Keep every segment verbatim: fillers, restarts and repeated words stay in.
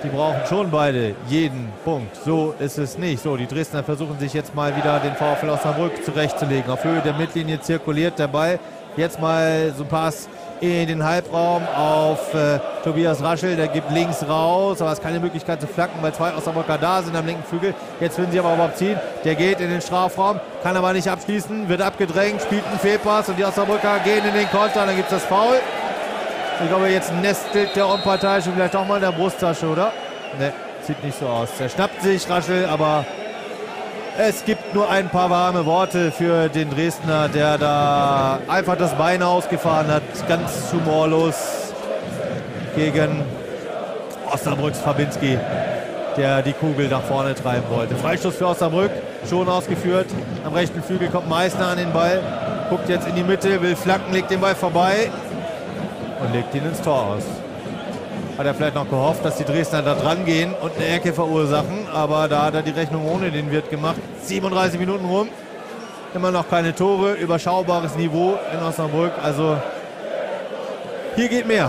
Die brauchen schon beide jeden Punkt. So ist es nicht. So, die Dresdner versuchen sich jetzt mal wieder den VfL Osnabrück zurechtzulegen. Auf Höhe der Mittellinie zirkuliert der Ball. Jetzt mal so ein Pass in den Halbraum auf äh, Tobias Raschel. Der gibt links raus, aber es ist keine Möglichkeit zu flanken, weil zwei Osnabrücker da sind am linken Flügel. Jetzt würden sie aber überhaupt ziehen. Der geht in den Strafraum, kann aber nicht abschließen, wird abgedrängt, spielt einen Fehlpass und die Osnabrücker gehen in den Konter. Dann gibt es das Foul. Ich glaube, jetzt nestelt der Unparteiische vielleicht doch mal in der Brusttasche, oder? Ne, sieht nicht so aus. Er schnappt sich, Raschel, aber es gibt nur ein paar warme Worte für den Dresdner, der da einfach das Bein ausgefahren hat. Ganz humorlos gegen Osnabrücks Fabinski, der die Kugel nach vorne treiben wollte. Freistoß für Osnabrück, schon ausgeführt. Am rechten Flügel kommt Meissner an den Ball, guckt jetzt in die Mitte, will flanken, legt den Ball vorbei und legt ihn ins Tor aus. Hat er vielleicht noch gehofft, dass die Dresdner da dran gehen und eine Ecke verursachen, aber da hat er die Rechnung ohne den Wirt gemacht. siebenunddreißig Minuten rum, immer noch keine Tore, überschaubares Niveau in Osnabrück, also hier geht mehr.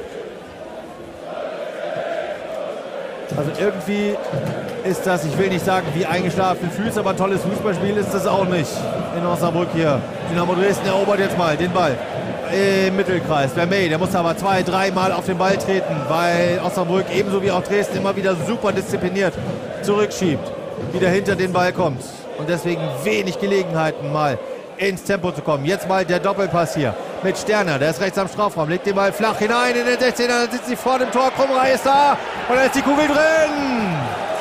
Also irgendwie ist das, ich will nicht sagen wie eingeschlafen fühlst, aber ein tolles Fußballspiel ist das auch nicht in Osnabrück hier. Dynamo Dresden erobert jetzt mal den Ball im Mittelkreis. Vermey, der muss aber zwei, dreimal auf den Ball treten, weil Osnabrück ebenso wie auch Dresden immer wieder super diszipliniert zurückschiebt, wieder hinter den Ball kommt und deswegen wenig Gelegenheiten mal ins Tempo zu kommen. Jetzt mal der Doppelpass hier mit Sterner, der ist rechts am Strafraum, legt den Ball flach hinein in den sechzehner, dann sitzt sie vor dem Tor, Krumrei ist da und da ist die Kugel drin.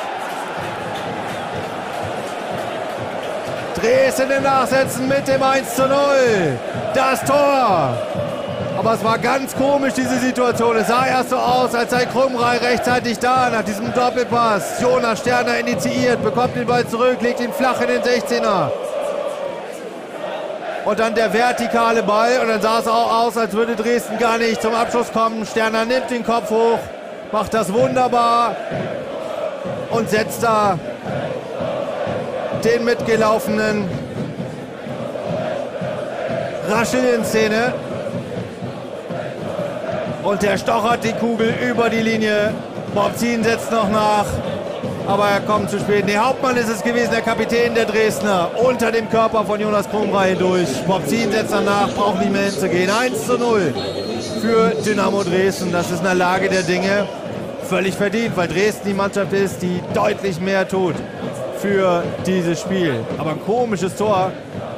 Dresden im Nachsetzen mit dem eins zu null. Das Tor. Aber es war ganz komisch, diese Situation. Es sah erst so aus, als sei Krumrei rechtzeitig da nach diesem Doppelpass. Jonas Sterner initiiert, bekommt den Ball zurück, legt ihn flach in den sechzehner. Und dann der vertikale Ball. Und dann sah es auch aus, als würde Dresden gar nicht zum Abschluss kommen. Sterner nimmt den Kopf hoch, macht das wunderbar und setzt da den mitgelaufenen Raschel in Szene. Und der stochert die Kugel über die Linie. Bobzin setzt noch nach, aber er kommt zu spät. Nee, Hauptmann ist es gewesen, der Kapitän der Dresdner, unter dem Körper von Jonas Krumrei durch. Bobzin setzt danach, braucht nicht mehr hinzugehen. eins zu null für Dynamo Dresden. Das ist eine Lage der Dinge. Völlig verdient, weil Dresden die Mannschaft ist, die deutlich mehr tut für dieses Spiel. Aber ein komisches Tor,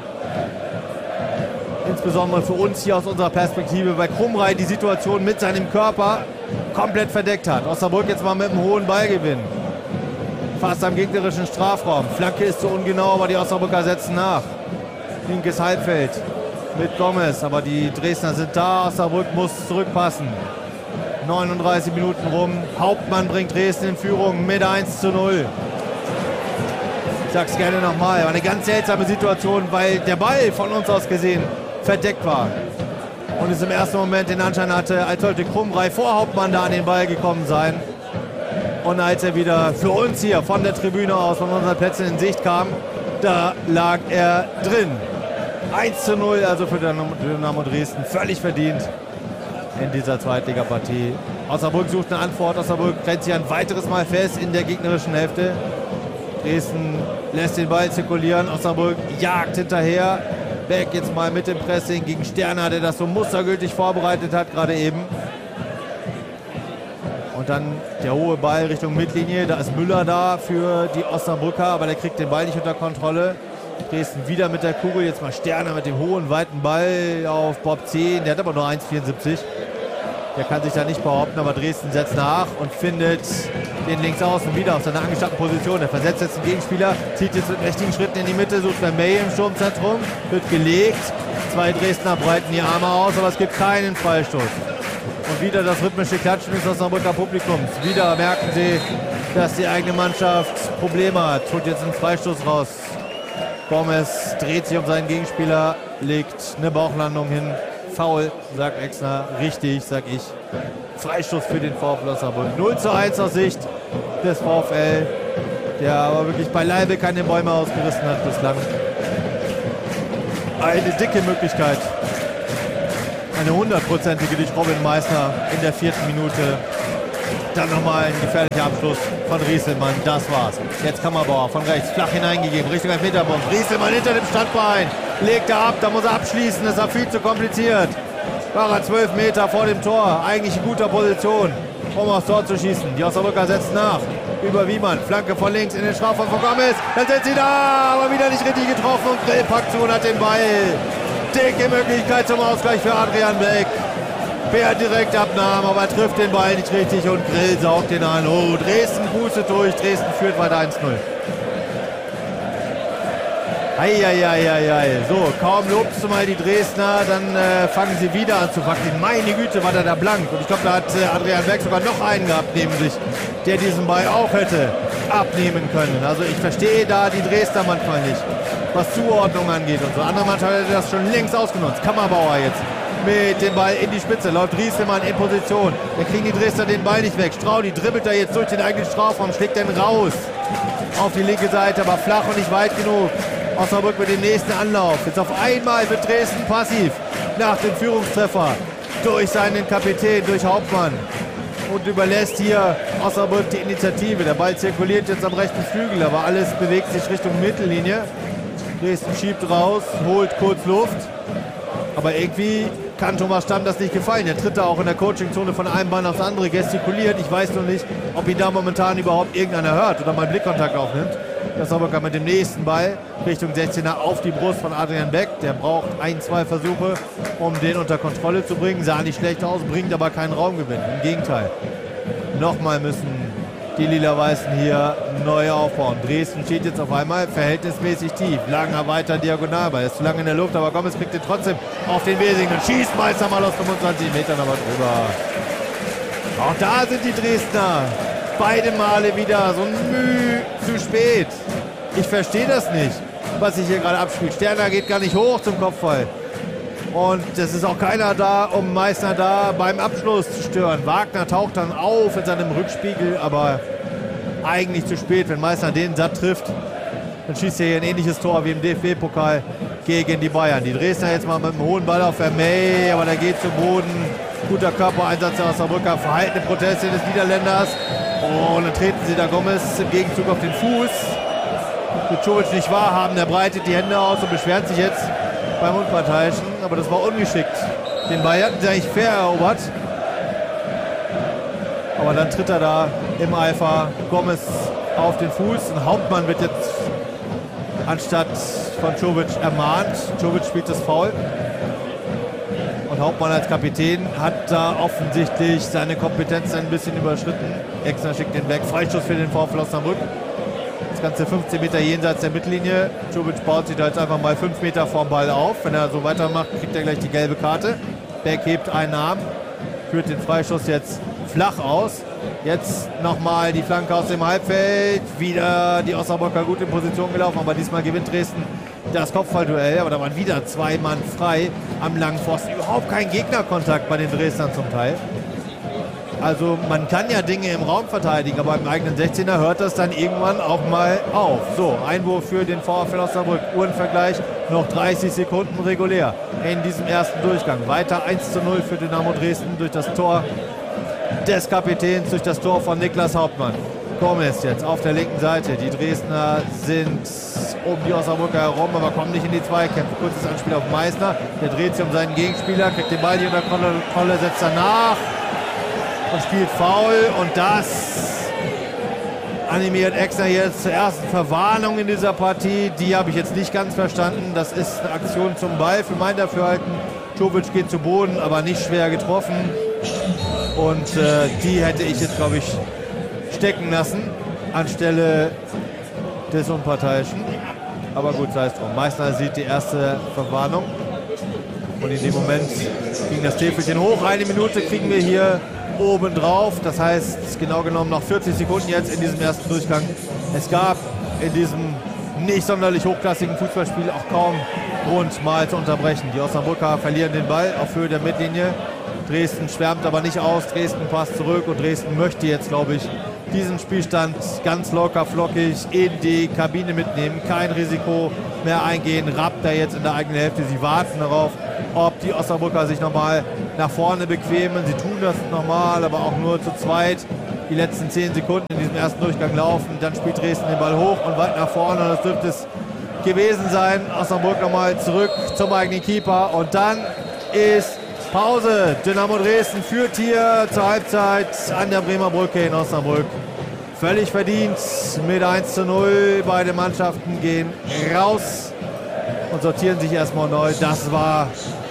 insbesondere für uns hier aus unserer Perspektive, weil Krumrei die Situation mit seinem Körper komplett verdeckt hat. Osnabrück jetzt mal mit einem hohen Ballgewinn. Fast am gegnerischen Strafraum. Flanke ist zu ungenau, aber die Osnabrücker setzen nach. Linkes Halbfeld mit Gomez, aber die Dresdner sind da. Osnabrück muss zurückpassen. neununddreißig Minuten rum. Hauptmann bringt Dresden in Führung mit eins zu null. Ich sag's gerne nochmal, war eine ganz seltsame Situation, weil der Ball von uns aus gesehen verdeckt war. Und es im ersten Moment den Anschein hatte, als sollte Krumrei vor Hauptmann da an den Ball gekommen sein. Und als er wieder für uns hier von der Tribüne aus, von unseren Plätzen in Sicht kam, da lag er drin. eins zu null also für Dynamo Dresden, völlig verdient in dieser Zweitligapartie. Osnabrück sucht eine Antwort, Osnabrück grenzt sich ein weiteres Mal fest in der gegnerischen Hälfte. Dresden lässt den Ball zirkulieren, Osnabrück jagt hinterher. Beck jetzt mal mit dem Pressing gegen Sterner, der das so mustergültig vorbereitet hat, gerade eben. Und dann der hohe Ball Richtung Mittellinie, da ist Müller da für die Osnabrücker, aber der kriegt den Ball nicht unter Kontrolle. Dresden wieder mit der Kugel, jetzt mal Sterner mit dem hohen, weiten Ball auf Bobzin, der hat aber nur eins Komma vierundsiebzig. Der kann sich da nicht behaupten, aber Dresden setzt nach und findet den Linksaußen wieder auf seiner angestammten Position. Er versetzt jetzt den Gegenspieler, zieht jetzt mit mächtigen Schritten in die Mitte, sucht Vermey im Sturmzentrum, wird gelegt. Zwei Dresdner breiten die Arme aus, aber es gibt keinen Freistoß. Und wieder das rhythmische Klatschen des Osnabrücker Publikums. Wieder merken sie, dass die eigene Mannschaft Probleme hat. Holt jetzt einen Freistoß raus. Gomez dreht sich um seinen Gegenspieler, legt eine Bauchlandung hin. Foul, sagt Exner. Richtig, sag ich. Freistoß für den VfL Osnabrück. null zu eins aus Sicht des VfL, der aber wirklich beileibe keine Bäume ausgerissen hat bislang. Eine dicke Möglichkeit. Eine hundertprozentige durch Robin Meissner in der vierten Minute. Dann nochmal ein gefährlicher Abschluss von Rieselmann. Das war's. Jetzt Kammerbauer von rechts. Flach hineingegeben. Richtung Elfmeterpunkt. Rieselmann hinter dem Standbein. Legt er ab. Da muss er abschließen. Das war viel zu kompliziert. War er zwölf Meter vor dem Tor. Eigentlich in guter Position, um aufs Tor zu schießen. Die Osnabrücker setzen nach. Über Wiemann. Flanke von links in den Strafraum von Gomez. Dann sind sie da. Aber wieder nicht richtig getroffen. Und Grill packt zu und hat den Ball. Dicke Möglichkeit zum Ausgleich für Adrian Beck. Per Direktabnahme, aber er trifft den Ball nicht richtig und Grill saugt den an. Oh, Dresden pustet durch, Dresden führt weiter eins null. Eieieiei. So, kaum lobst du mal die Dresdner, dann äh, fangen sie wieder an zu wackeln. Meine Güte, war der da blank. Und ich glaube, da hat äh, Adrian Beck sogar noch einen gehabt neben sich, der diesen Ball auch hätte abnehmen können. Also ich verstehe da die Dresdner manchmal nicht, was Zuordnung angeht und so. Andere Mannschaft hätte das schon längst ausgenutzt. Kammerbauer jetzt mit dem Ball in die Spitze, läuft Rieselmann in Position. Dann kriegen die Dresdner den Ball nicht weg. Straudi dribbelt da jetzt durch den eigenen Strafraum, schlägt den raus auf die linke Seite, aber flach und nicht weit genug. Osnabrück mit dem nächsten Anlauf. Jetzt auf einmal wird Dresden passiv nach dem Führungstreffer durch seinen Kapitän, durch Hauptmann. Und überlässt hier Osnabrück die Initiative. Der Ball zirkuliert jetzt am rechten Flügel, aber alles bewegt sich Richtung Mittellinie. Dresden schiebt raus, holt kurz Luft. Aber irgendwie kann Thomas Stamm das nicht gefallen. Er tritt da auch in der Coachingzone von einem Bein aufs andere, gestikuliert. Ich weiß nur nicht, ob ihn da momentan überhaupt irgendeiner hört oder mal Blickkontakt aufnimmt. Das aber kann mit dem nächsten Ball Richtung sechzehner auf die Brust von Adrian Beck. Der braucht ein, zwei Versuche, um den unter Kontrolle zu bringen. Sah nicht schlecht aus, bringt aber keinen Raumgewinn. Im Gegenteil. Nochmal müssen die Lila-Weißen hier neu aufbauen. Dresden steht jetzt auf einmal verhältnismäßig tief. Langer weiter Diagonalball. Ist zu lange in der Luft, aber Gomez kriegt ihn trotzdem auf den Wesing und schießt Meister mal aus fünfundzwanzig Metern aber drüber. Auch da sind die Dresdner beide Male wieder so ein Mühe zu spät. Ich verstehe das nicht, was sich hier gerade abspielt. Sterner geht gar nicht hoch zum Kopfball. Und es ist auch keiner da, um Meißner da beim Abschluss zu stören. Wagner taucht dann auf in seinem Rückspiegel, aber eigentlich zu spät. Wenn Meißner den satt trifft, dann schießt er hier ein ähnliches Tor wie im D F B-Pokal gegen die Bayern. Die Dresdner jetzt mal mit einem hohen Ball auf Vermey, aber der geht zu Boden. Guter Körpereinsatz der Osnabrücker, verhaltene Proteste des Niederländers. Und dann treten sie da Gomez im Gegenzug auf den Fuß. Wird Čović nicht wahrhaben, der breitet die Hände aus und beschwert sich jetzt beim Unparteiischen, aber das war ungeschickt. Den Ball hatten sie eigentlich fair erobert. Aber dann tritt er da im Eifer Gomez auf den Fuß. Und Hauptmann wird jetzt anstatt von Čović ermahnt. Čović spielt das Foul. Und Hauptmann als Kapitän hat da offensichtlich seine Kompetenz ein bisschen überschritten. Exner schickt den weg. Freistoß für den VfL Osnabrück. Das Ganze fünfzehn Meter jenseits der Mittellinie. Čović baut sich da jetzt einfach mal fünf Meter vorm Ball auf. Wenn er so weitermacht, kriegt er gleich die gelbe Karte. Beck hebt einen Arm, führt den Freistoß jetzt flach aus. Jetzt nochmal die Flanke aus dem Halbfeld. Wieder die Osnabrücker gut in Position gelaufen, aber diesmal gewinnt Dresden das Kopfballduell. Aber da waren wieder zwei Mann frei am langen Pfosten. Überhaupt kein Gegnerkontakt bei den Dresdnern zum Teil. Also man kann ja Dinge im Raum verteidigen, aber im eigenen sechzehner hört das dann irgendwann auch mal auf. So, Einwurf für den VfL Osnabrück. Uhrenvergleich, noch dreißig Sekunden regulär in diesem ersten Durchgang. Weiter eins zu null für Dynamo Dresden durch das Tor des Kapitäns, durch das Tor von Niklas Hauptmann. Gomez jetzt auf der linken Seite. Die Dresdner sind um die Osnabrücker herum, aber kommen nicht in die Zweikämpfe. Kurzes Anspiel auf Meißner. Der dreht sich um seinen Gegenspieler, kriegt den Ball hier unter Kontrolle, setzt danach und spielt Foul. Und das animiert Exner jetzt zur ersten Verwarnung in dieser Partie. Die habe ich jetzt nicht ganz verstanden. Das ist eine Aktion zum Ball für mein Dafürhalten. Čović geht zu Boden, aber nicht schwer getroffen. Und äh, die hätte ich jetzt, glaube ich, stecken lassen anstelle des Unparteiischen. Aber gut, sei es drum. Meißner sieht die erste Verwarnung. Und in dem Moment ging das Täfelchen hoch. Eine Minute kriegen wir hier oben drauf. Das heißt, genau genommen noch vierzig Sekunden jetzt in diesem ersten Durchgang. Es gab in diesem nicht sonderlich hochklassigen Fußballspiel auch kaum Grund, mal zu unterbrechen. Die Osnabrücker verlieren den Ball auf Höhe der Mittellinie. Dresden schwärmt aber nicht aus. Dresden passt zurück und Dresden möchte jetzt, glaube ich, diesen Spielstand ganz locker flockig in die Kabine mitnehmen. Kein Risiko mehr eingehen. Rappt da jetzt in der eigenen Hälfte. Sie warten darauf, ob die Osnabrücker sich nochmal nach vorne bequemen. Sie tun das nochmal, aber auch nur zu zweit. die letzten zehn Sekunden in diesem ersten Durchgang laufen. Dann spielt Dresden den Ball hoch und weit nach vorne. Und das dürfte es gewesen sein. Osnabrück nochmal zurück zum eigenen Keeper. Und dann ist Pause. Dynamo Dresden führt hier zur Halbzeit an der Bremer Brücke in Osnabrück. Völlig verdient mit eins zu null. Beide Mannschaften gehen raus und sortieren sich erstmal neu. Das war,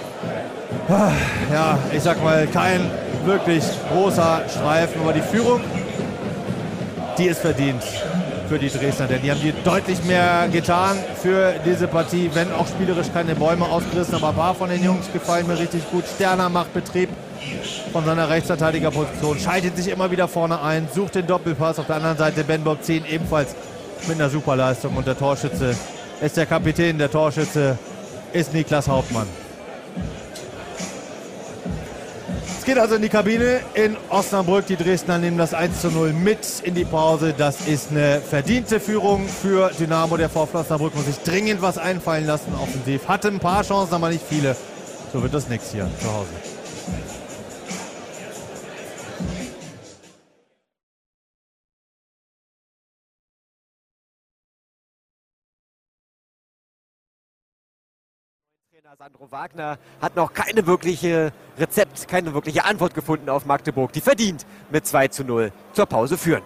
ja, ich sag mal, kein wirklich großer Streifen. Aber die Führung, die ist verdient für die Dresdner. Denn die haben hier deutlich mehr getan für diese Partie. Wenn auch spielerisch keine Bäume ausgerissen, aber ein paar von den Jungs gefallen mir richtig gut. Sterner macht Betrieb von seiner Rechtsverteidigerposition, schaltet sich immer wieder vorne ein, sucht den Doppelpass. Auf der anderen Seite Ben Bobzin ebenfalls mit einer Superleistung. Und der Torschütze ist der Kapitän, der Torschütze ist Niklas Hauptmann. Es geht also in die Kabine in Osnabrück. Die Dresdner nehmen das eins zu null mit in die Pause. Das ist eine verdiente Führung für Dynamo. Der VfL Osnabrück muss sich dringend was einfallen lassen offensiv. Hatte ein paar Chancen, aber nicht viele. So wird das nichts hier zu Hause. Sandro Wagner hat noch keine wirkliche Rezept, keine wirkliche Antwort gefunden auf Magdeburg, die verdient mit zwei zu null zur Pause führen.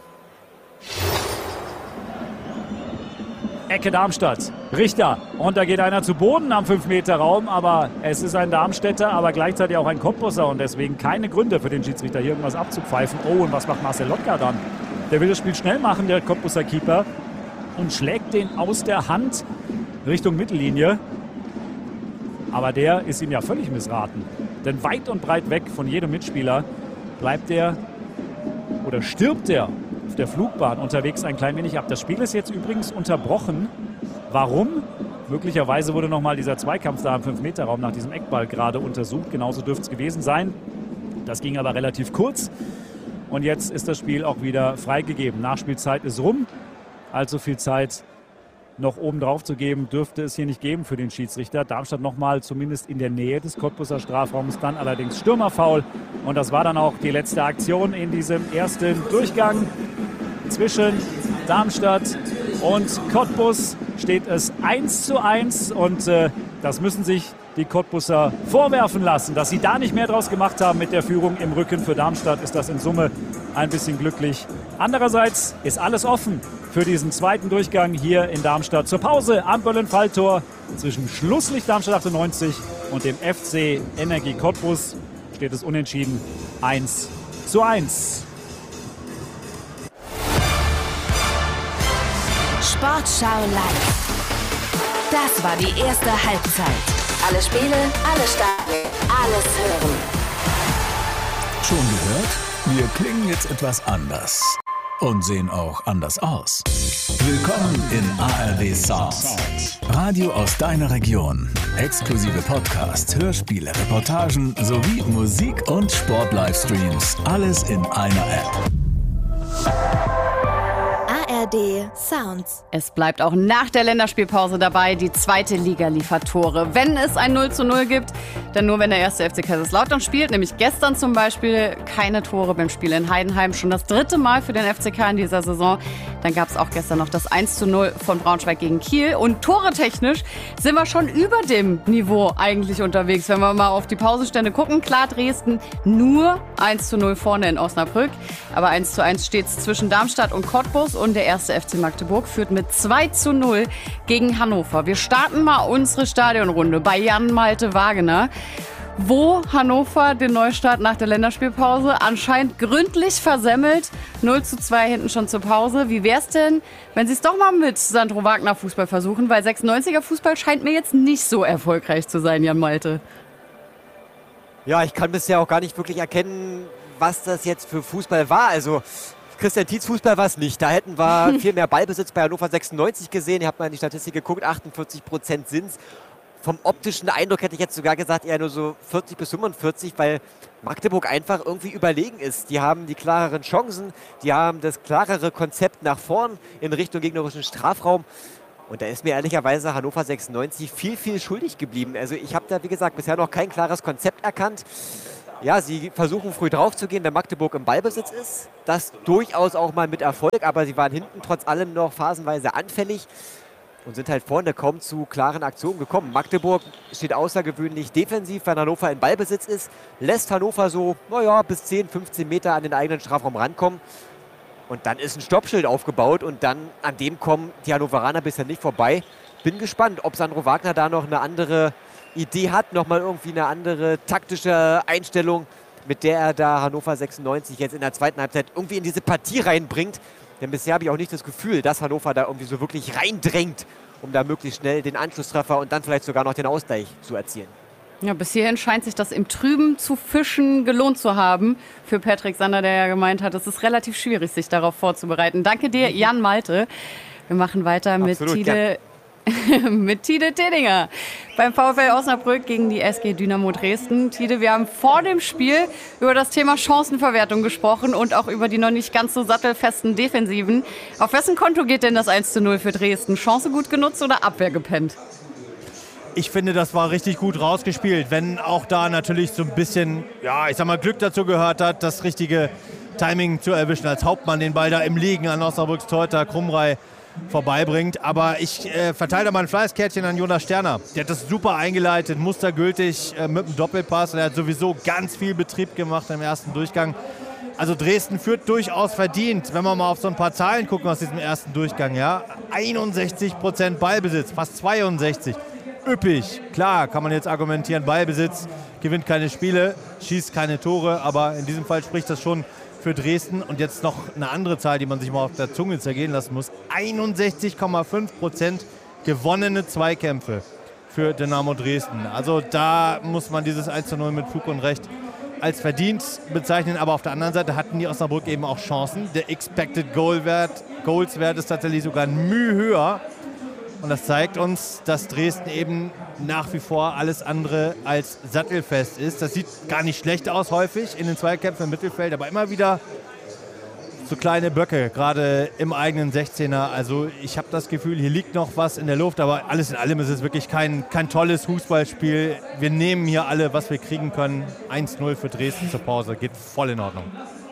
Ecke Darmstadt, Richter, und da geht einer zu Boden am fünf Meter Raum, aber es ist ein Darmstädter, aber gleichzeitig auch ein Cottbusser und deswegen keine Gründe für den Schiedsrichter, hier irgendwas abzupfeifen. Oh, und was macht Marcel Lotka dann? Der will das Spiel schnell machen, der Cottbusser Keeper, und schlägt den aus der Hand Richtung Mittellinie. Aber der ist ihm ja völlig missraten. Denn weit und breit weg von jedem Mitspieler bleibt er oder stirbt er auf der Flugbahn unterwegs ein klein wenig ab. Das Spiel ist jetzt übrigens unterbrochen. Warum? Möglicherweise wurde nochmal dieser Zweikampf da im fünf Meter Raum nach diesem Eckball gerade untersucht. Genauso dürfte es gewesen sein. Das ging aber relativ kurz. Und jetzt ist das Spiel auch wieder freigegeben. Nachspielzeit ist rum. Allzu viel Zeit noch oben drauf zu geben, dürfte es hier nicht geben für den Schiedsrichter. Darmstadt nochmal zumindest in der Nähe des Cottbusser Strafraums, dann allerdings Stürmerfoul. Und das war dann auch die letzte Aktion in diesem ersten Durchgang. Zwischen Darmstadt und Cottbus steht es eins zu eins und äh, das müssen sich die Cottbusser vorwerfen lassen, dass sie da nicht mehr draus gemacht haben mit der Führung im Rücken. Für Darmstadt ist das in Summe ein bisschen glücklich. Andererseits ist alles offen für diesen zweiten Durchgang hier in Darmstadt. Zur Pause am Böllen-Falltor zwischen Schlusslicht Darmstadt achtundneunzig und dem F C Energie Cottbus steht es unentschieden eins zu eins. Sportschau live. Das war die erste Halbzeit. Alle Spiele, alle Stadien, alles hören. Schon gehört? Wir klingen jetzt etwas anders. Und sehen auch anders aus. Willkommen in A R D Sounds. Radio aus deiner Region. Exklusive Podcasts, Hörspiele, Reportagen sowie Musik- und Sport-Livestreams. Alles in einer App. A R D Sounds. Es bleibt auch nach der Länderspielpause dabei. Die zweite Liga liefert Tore. Wenn es ein null zu null gibt, dann nur, wenn der erste F C Kaiserslautern spielt. Nämlich gestern zum Beispiel keine Tore beim Spiel in Heidenheim. Schon das dritte Mal für den F C K in dieser Saison. Dann gab es auch gestern noch das eins zu null von Braunschweig gegen Kiel. Und toretechnisch sind wir schon über dem Niveau eigentlich unterwegs. Wenn wir mal auf die Pausenstände gucken. Klar, Dresden nur eins zu null vorne in Osnabrück. Aber eins zu eins steht es zwischen Darmstadt und Cottbus. Und der erste F C Magdeburg führt mit zwei zu null gegen Hannover. Wir starten mal unsere Stadionrunde bei Jan-Malte Wagener, wo Hannover den Neustart nach der Länderspielpause anscheinend gründlich versemmelt. null zu zwei hinten schon zur Pause. Wie wär's denn, wenn Sie es doch mal mit Sandro Wagner Fußball versuchen? Weil sechsundneunziger Fußball scheint mir jetzt nicht so erfolgreich zu sein, Jan-Malte. Ja, ich kann bisher auch gar nicht wirklich erkennen, was das jetzt für Fußball war. Also Christian Tietz Fußball war es nicht. Da hätten wir viel mehr Ballbesitz bei Hannover sechsundneunzig gesehen. Ihr habt mal in die Statistik geguckt, achtundvierzig Prozent sind es. Vom optischen Eindruck hätte ich jetzt sogar gesagt, eher nur so vierzig bis fünfundvierzig, weil Magdeburg einfach irgendwie überlegen ist. Die haben die klareren Chancen, die haben das klarere Konzept nach vorn in Richtung gegnerischen Strafraum. Und da ist mir ehrlicherweise Hannover sechsundneunzig viel, viel schuldig geblieben. Also ich habe da, wie gesagt, bisher noch kein klares Konzept erkannt. Ja, sie versuchen früh drauf zu gehen, wenn Magdeburg im Ballbesitz ist. Das durchaus auch mal mit Erfolg, aber sie waren hinten trotz allem noch phasenweise anfällig und sind halt vorne kaum zu klaren Aktionen gekommen. Magdeburg steht außergewöhnlich defensiv, wenn Hannover in Ballbesitz ist, lässt Hannover so, naja, bis zehn, fünfzehn Meter an den eigenen Strafraum rankommen. Und dann ist ein Stoppschild aufgebaut und dann an dem kommen die Hannoveraner bisher nicht vorbei. Bin gespannt, ob Sandro Wagner da noch eine andere Idee hat, nochmal irgendwie eine andere taktische Einstellung, mit der er da Hannover sechsundneunzig jetzt in der zweiten Halbzeit irgendwie in diese Partie reinbringt. Denn bisher habe ich auch nicht das Gefühl, dass Hannover da irgendwie so wirklich reindrängt, um da möglichst schnell den Anschlusstreffer und dann vielleicht sogar noch den Ausgleich zu erzielen. Ja, bis hierhin scheint sich das im Trüben zu fischen gelohnt zu haben für Patrick Sander, der ja gemeint hat, es ist relativ schwierig, sich darauf vorzubereiten. Danke dir, Jan Malte. Wir machen weiter mit Absolut, Tide... mit Tide Tedinger beim VfL Osnabrück gegen die S G Dynamo Dresden. Tide, wir haben vor dem Spiel über das Thema Chancenverwertung gesprochen und auch über die noch nicht ganz so sattelfesten Defensiven. Auf wessen Konto geht denn das eins zu null für Dresden? Chance gut genutzt oder Abwehr gepennt? Ich finde, das war richtig gut rausgespielt, wenn auch da natürlich so ein bisschen, ja, ich sag mal, Glück dazu gehört hat, das richtige Timing zu erwischen, als Hauptmann den Ball da im Liegen an Osnabrücks Torhüter Krumrei vorbeibringt. Aber ich äh, verteile da mal ein Fleißkärtchen an Jonas Sterner. Der hat das super eingeleitet, mustergültig äh, mit dem Doppelpass. Und er hat sowieso ganz viel Betrieb gemacht im ersten Durchgang. Also Dresden führt durchaus verdient, wenn wir mal auf so ein paar Zahlen gucken aus diesem ersten Durchgang. Ja? einundsechzig Prozent Ballbesitz, fast zweiundsechzig. Üppig. Klar, kann man jetzt argumentieren, Ballbesitz gewinnt keine Spiele, schießt keine Tore. Aber in diesem Fall spricht das schon für Dresden. Und jetzt noch eine andere Zahl, die man sich mal auf der Zunge zergehen lassen muss. einundsechzig Komma fünf Prozent gewonnene Zweikämpfe für Dynamo Dresden. Also da muss man dieses eins zu null mit Fug und Recht als verdient bezeichnen. Aber auf der anderen Seite hatten die Osnabrück eben auch Chancen. Der Expected Goal Wert, Goals Wert ist tatsächlich sogar ein Mühe höher. Und das zeigt uns, dass Dresden eben nach wie vor alles andere als sattelfest ist. Das sieht gar nicht schlecht aus häufig in den Zweikämpfen im Mittelfeld, aber immer wieder so kleine Böcke, gerade im eigenen sechzehner. Also ich habe das Gefühl, hier liegt noch was in der Luft, aber alles in allem ist es wirklich kein, kein tolles Fußballspiel. Wir nehmen hier alle, was wir kriegen können. eins null für Dresden zur Pause, geht voll in Ordnung.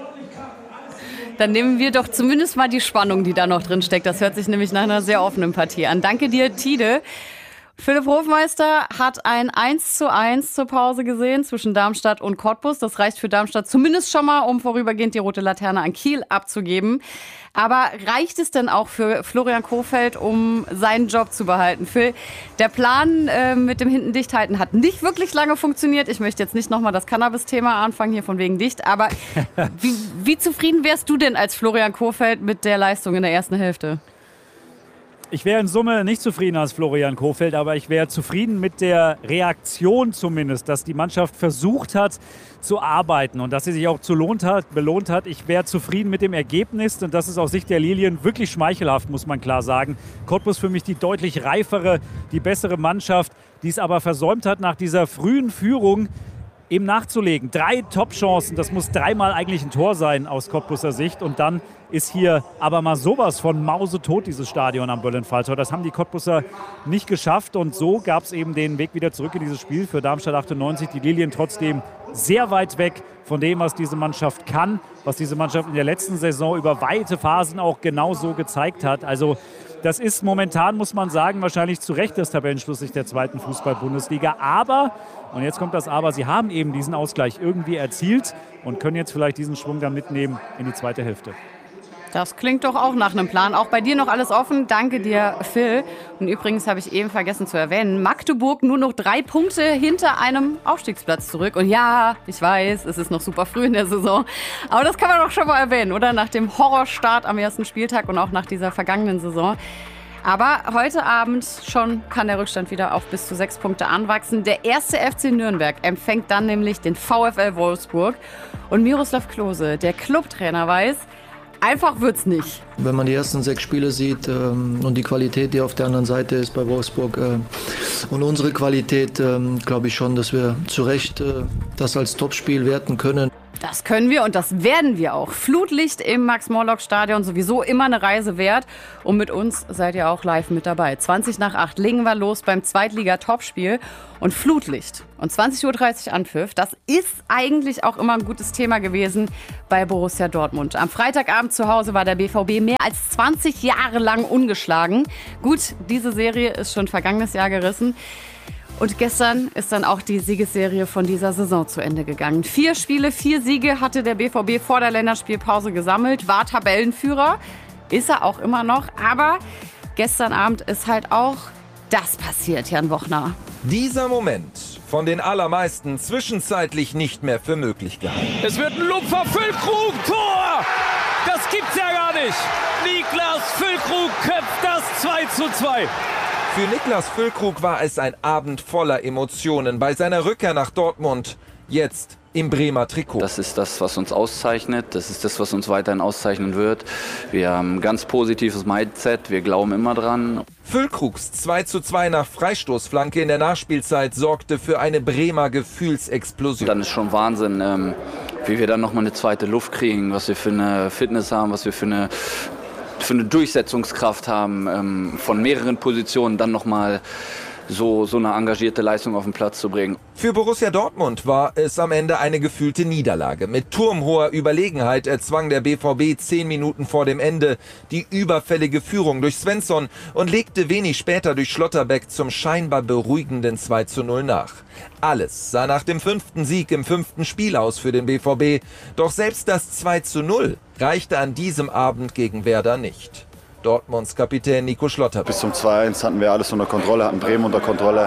Dann nehmen wir doch zumindest mal die Spannung, die da noch drin steckt. Das hört sich nämlich nach einer sehr offenen Partie an. Danke dir, Tide. Philipp Hofmeister hat ein eins zu eins zur Pause gesehen zwischen Darmstadt und Cottbus. Das reicht für Darmstadt zumindest schon mal, um vorübergehend die rote Laterne an Kiel abzugeben. Aber reicht es denn auch für Florian Kohfeldt, um seinen Job zu behalten? Phil, der Plan äh, mit dem Hintendichthalten hat nicht wirklich lange funktioniert. Ich möchte jetzt nicht nochmal das Cannabis-Thema anfangen, hier von wegen dicht. Aber wie, wie zufrieden wärst du denn als Florian Kohfeldt mit der Leistung in der ersten Hälfte? Ich wäre in Summe nicht zufrieden als Florian Kohfeldt, aber ich wäre zufrieden mit der Reaktion zumindest, dass die Mannschaft versucht hat zu arbeiten und dass sie sich auch zu lohnt hat, belohnt hat. Ich wäre zufrieden mit dem Ergebnis und das ist aus Sicht der Lilien wirklich schmeichelhaft, muss man klar sagen. Cottbus für mich die deutlich reifere, die bessere Mannschaft, die es aber versäumt hat, nach dieser frühen Führung eben nachzulegen. Drei Top-Chancen, das muss dreimal eigentlich ein Tor sein aus Cottbuser Sicht. Und dann ist hier aber mal sowas von mausetot, dieses Stadion am Böllenfalltor. Das haben die Cottbuser nicht geschafft. Und so gab es eben den Weg wieder zurück in dieses Spiel für Darmstadt achtundneunzig. Die Lilien trotzdem sehr weit weg von dem, was diese Mannschaft kann, was diese Mannschaft in der letzten Saison über weite Phasen auch genau so gezeigt hat. Also das ist momentan, muss man sagen, wahrscheinlich zu Recht das Tabellenschlusslicht der zweiten Fußball-Bundesliga. Aber, und jetzt kommt das Aber, sie haben eben diesen Ausgleich irgendwie erzielt und können jetzt vielleicht diesen Schwung dann mitnehmen in die zweite Hälfte. Das klingt doch auch nach einem Plan. Auch bei dir noch alles offen. Danke dir, Phil. Und übrigens habe ich eben vergessen zu erwähnen, Magdeburg nur noch drei Punkte hinter einem Aufstiegsplatz zurück. Und ja, ich weiß, es ist noch super früh in der Saison. Aber das kann man doch schon mal erwähnen, oder? Nach dem Horrorstart am ersten Spieltag und auch nach dieser vergangenen Saison. Aber heute Abend schon kann der Rückstand wieder auf bis zu sechs Punkte anwachsen. Der erste F C Nürnberg empfängt dann nämlich den VfL Wolfsburg. Und Miroslav Klose, der Clubtrainer, weiß, einfach wird's nicht. Wenn man die ersten sechs Spiele sieht ähm, und die Qualität, die auf der anderen Seite ist bei Wolfsburg äh, und unsere Qualität, äh, glaube ich schon, dass wir zu Recht äh, das als Topspiel werten können. Das können wir und das werden wir auch. Flutlicht im Max-Morlock-Stadion, sowieso immer eine Reise wert. Und mit uns seid ihr auch live mit dabei. zwanzig nach acht legen wir los beim Zweitliga-Topspiel. Und Flutlicht und zwanzig Uhr dreißig Anpfiff, das ist eigentlich auch immer ein gutes Thema gewesen bei Borussia Dortmund. Am Freitagabend zu Hause war der B V B mehr als zwanzig Jahre lang ungeschlagen. Gut, diese Serie ist schon vergangenes Jahr gerissen. Und gestern ist dann auch die Siegesserie von dieser Saison zu Ende gegangen. Vier Spiele, vier Siege hatte der B V B vor der Länderspielpause gesammelt, war Tabellenführer, ist er auch immer noch. Aber gestern Abend ist halt auch das passiert, Jan Wochner. Dieser Moment von den allermeisten zwischenzeitlich nicht mehr für möglich gehalten. Es wird ein Lupfer, Füllkrug, Tor! Das gibt's ja gar nicht! Niklas Füllkrug köpft das zwei zu zwei. Für Niklas Füllkrug war es ein Abend voller Emotionen bei seiner Rückkehr nach Dortmund. Jetzt im Bremer Trikot. Das ist das, was uns auszeichnet. Das ist das, was uns weiterhin auszeichnen wird. Wir haben ein ganz positives Mindset. Wir glauben immer dran. Füllkrugs zwei zu zwei nach Freistoßflanke in der Nachspielzeit sorgte für eine Bremer Gefühlsexplosion. Dann ist schon Wahnsinn, ähm, wie wir dann nochmal eine zweite Luft kriegen, was wir für eine Fitness haben, was wir für eine, für eine Durchsetzungskraft haben, ähm, von mehreren Positionen dann nochmal so, so eine engagierte Leistung auf den Platz zu bringen. Für Borussia Dortmund war es am Ende eine gefühlte Niederlage. Mit turmhoher Überlegenheit erzwang der B V B zehn Minuten vor dem Ende die überfällige Führung durch Svensson und legte wenig später durch Schlotterbeck zum scheinbar beruhigenden zwei zu null nach. Alles sah nach dem fünften Sieg im fünften Spiel aus für den B V B. Doch selbst das zwei zu null reichte an diesem Abend gegen Werder nicht. Dortmunds Kapitän Nico Schlotterbeck. Bis zum zwei eins hatten wir alles unter Kontrolle, hatten Bremen unter Kontrolle.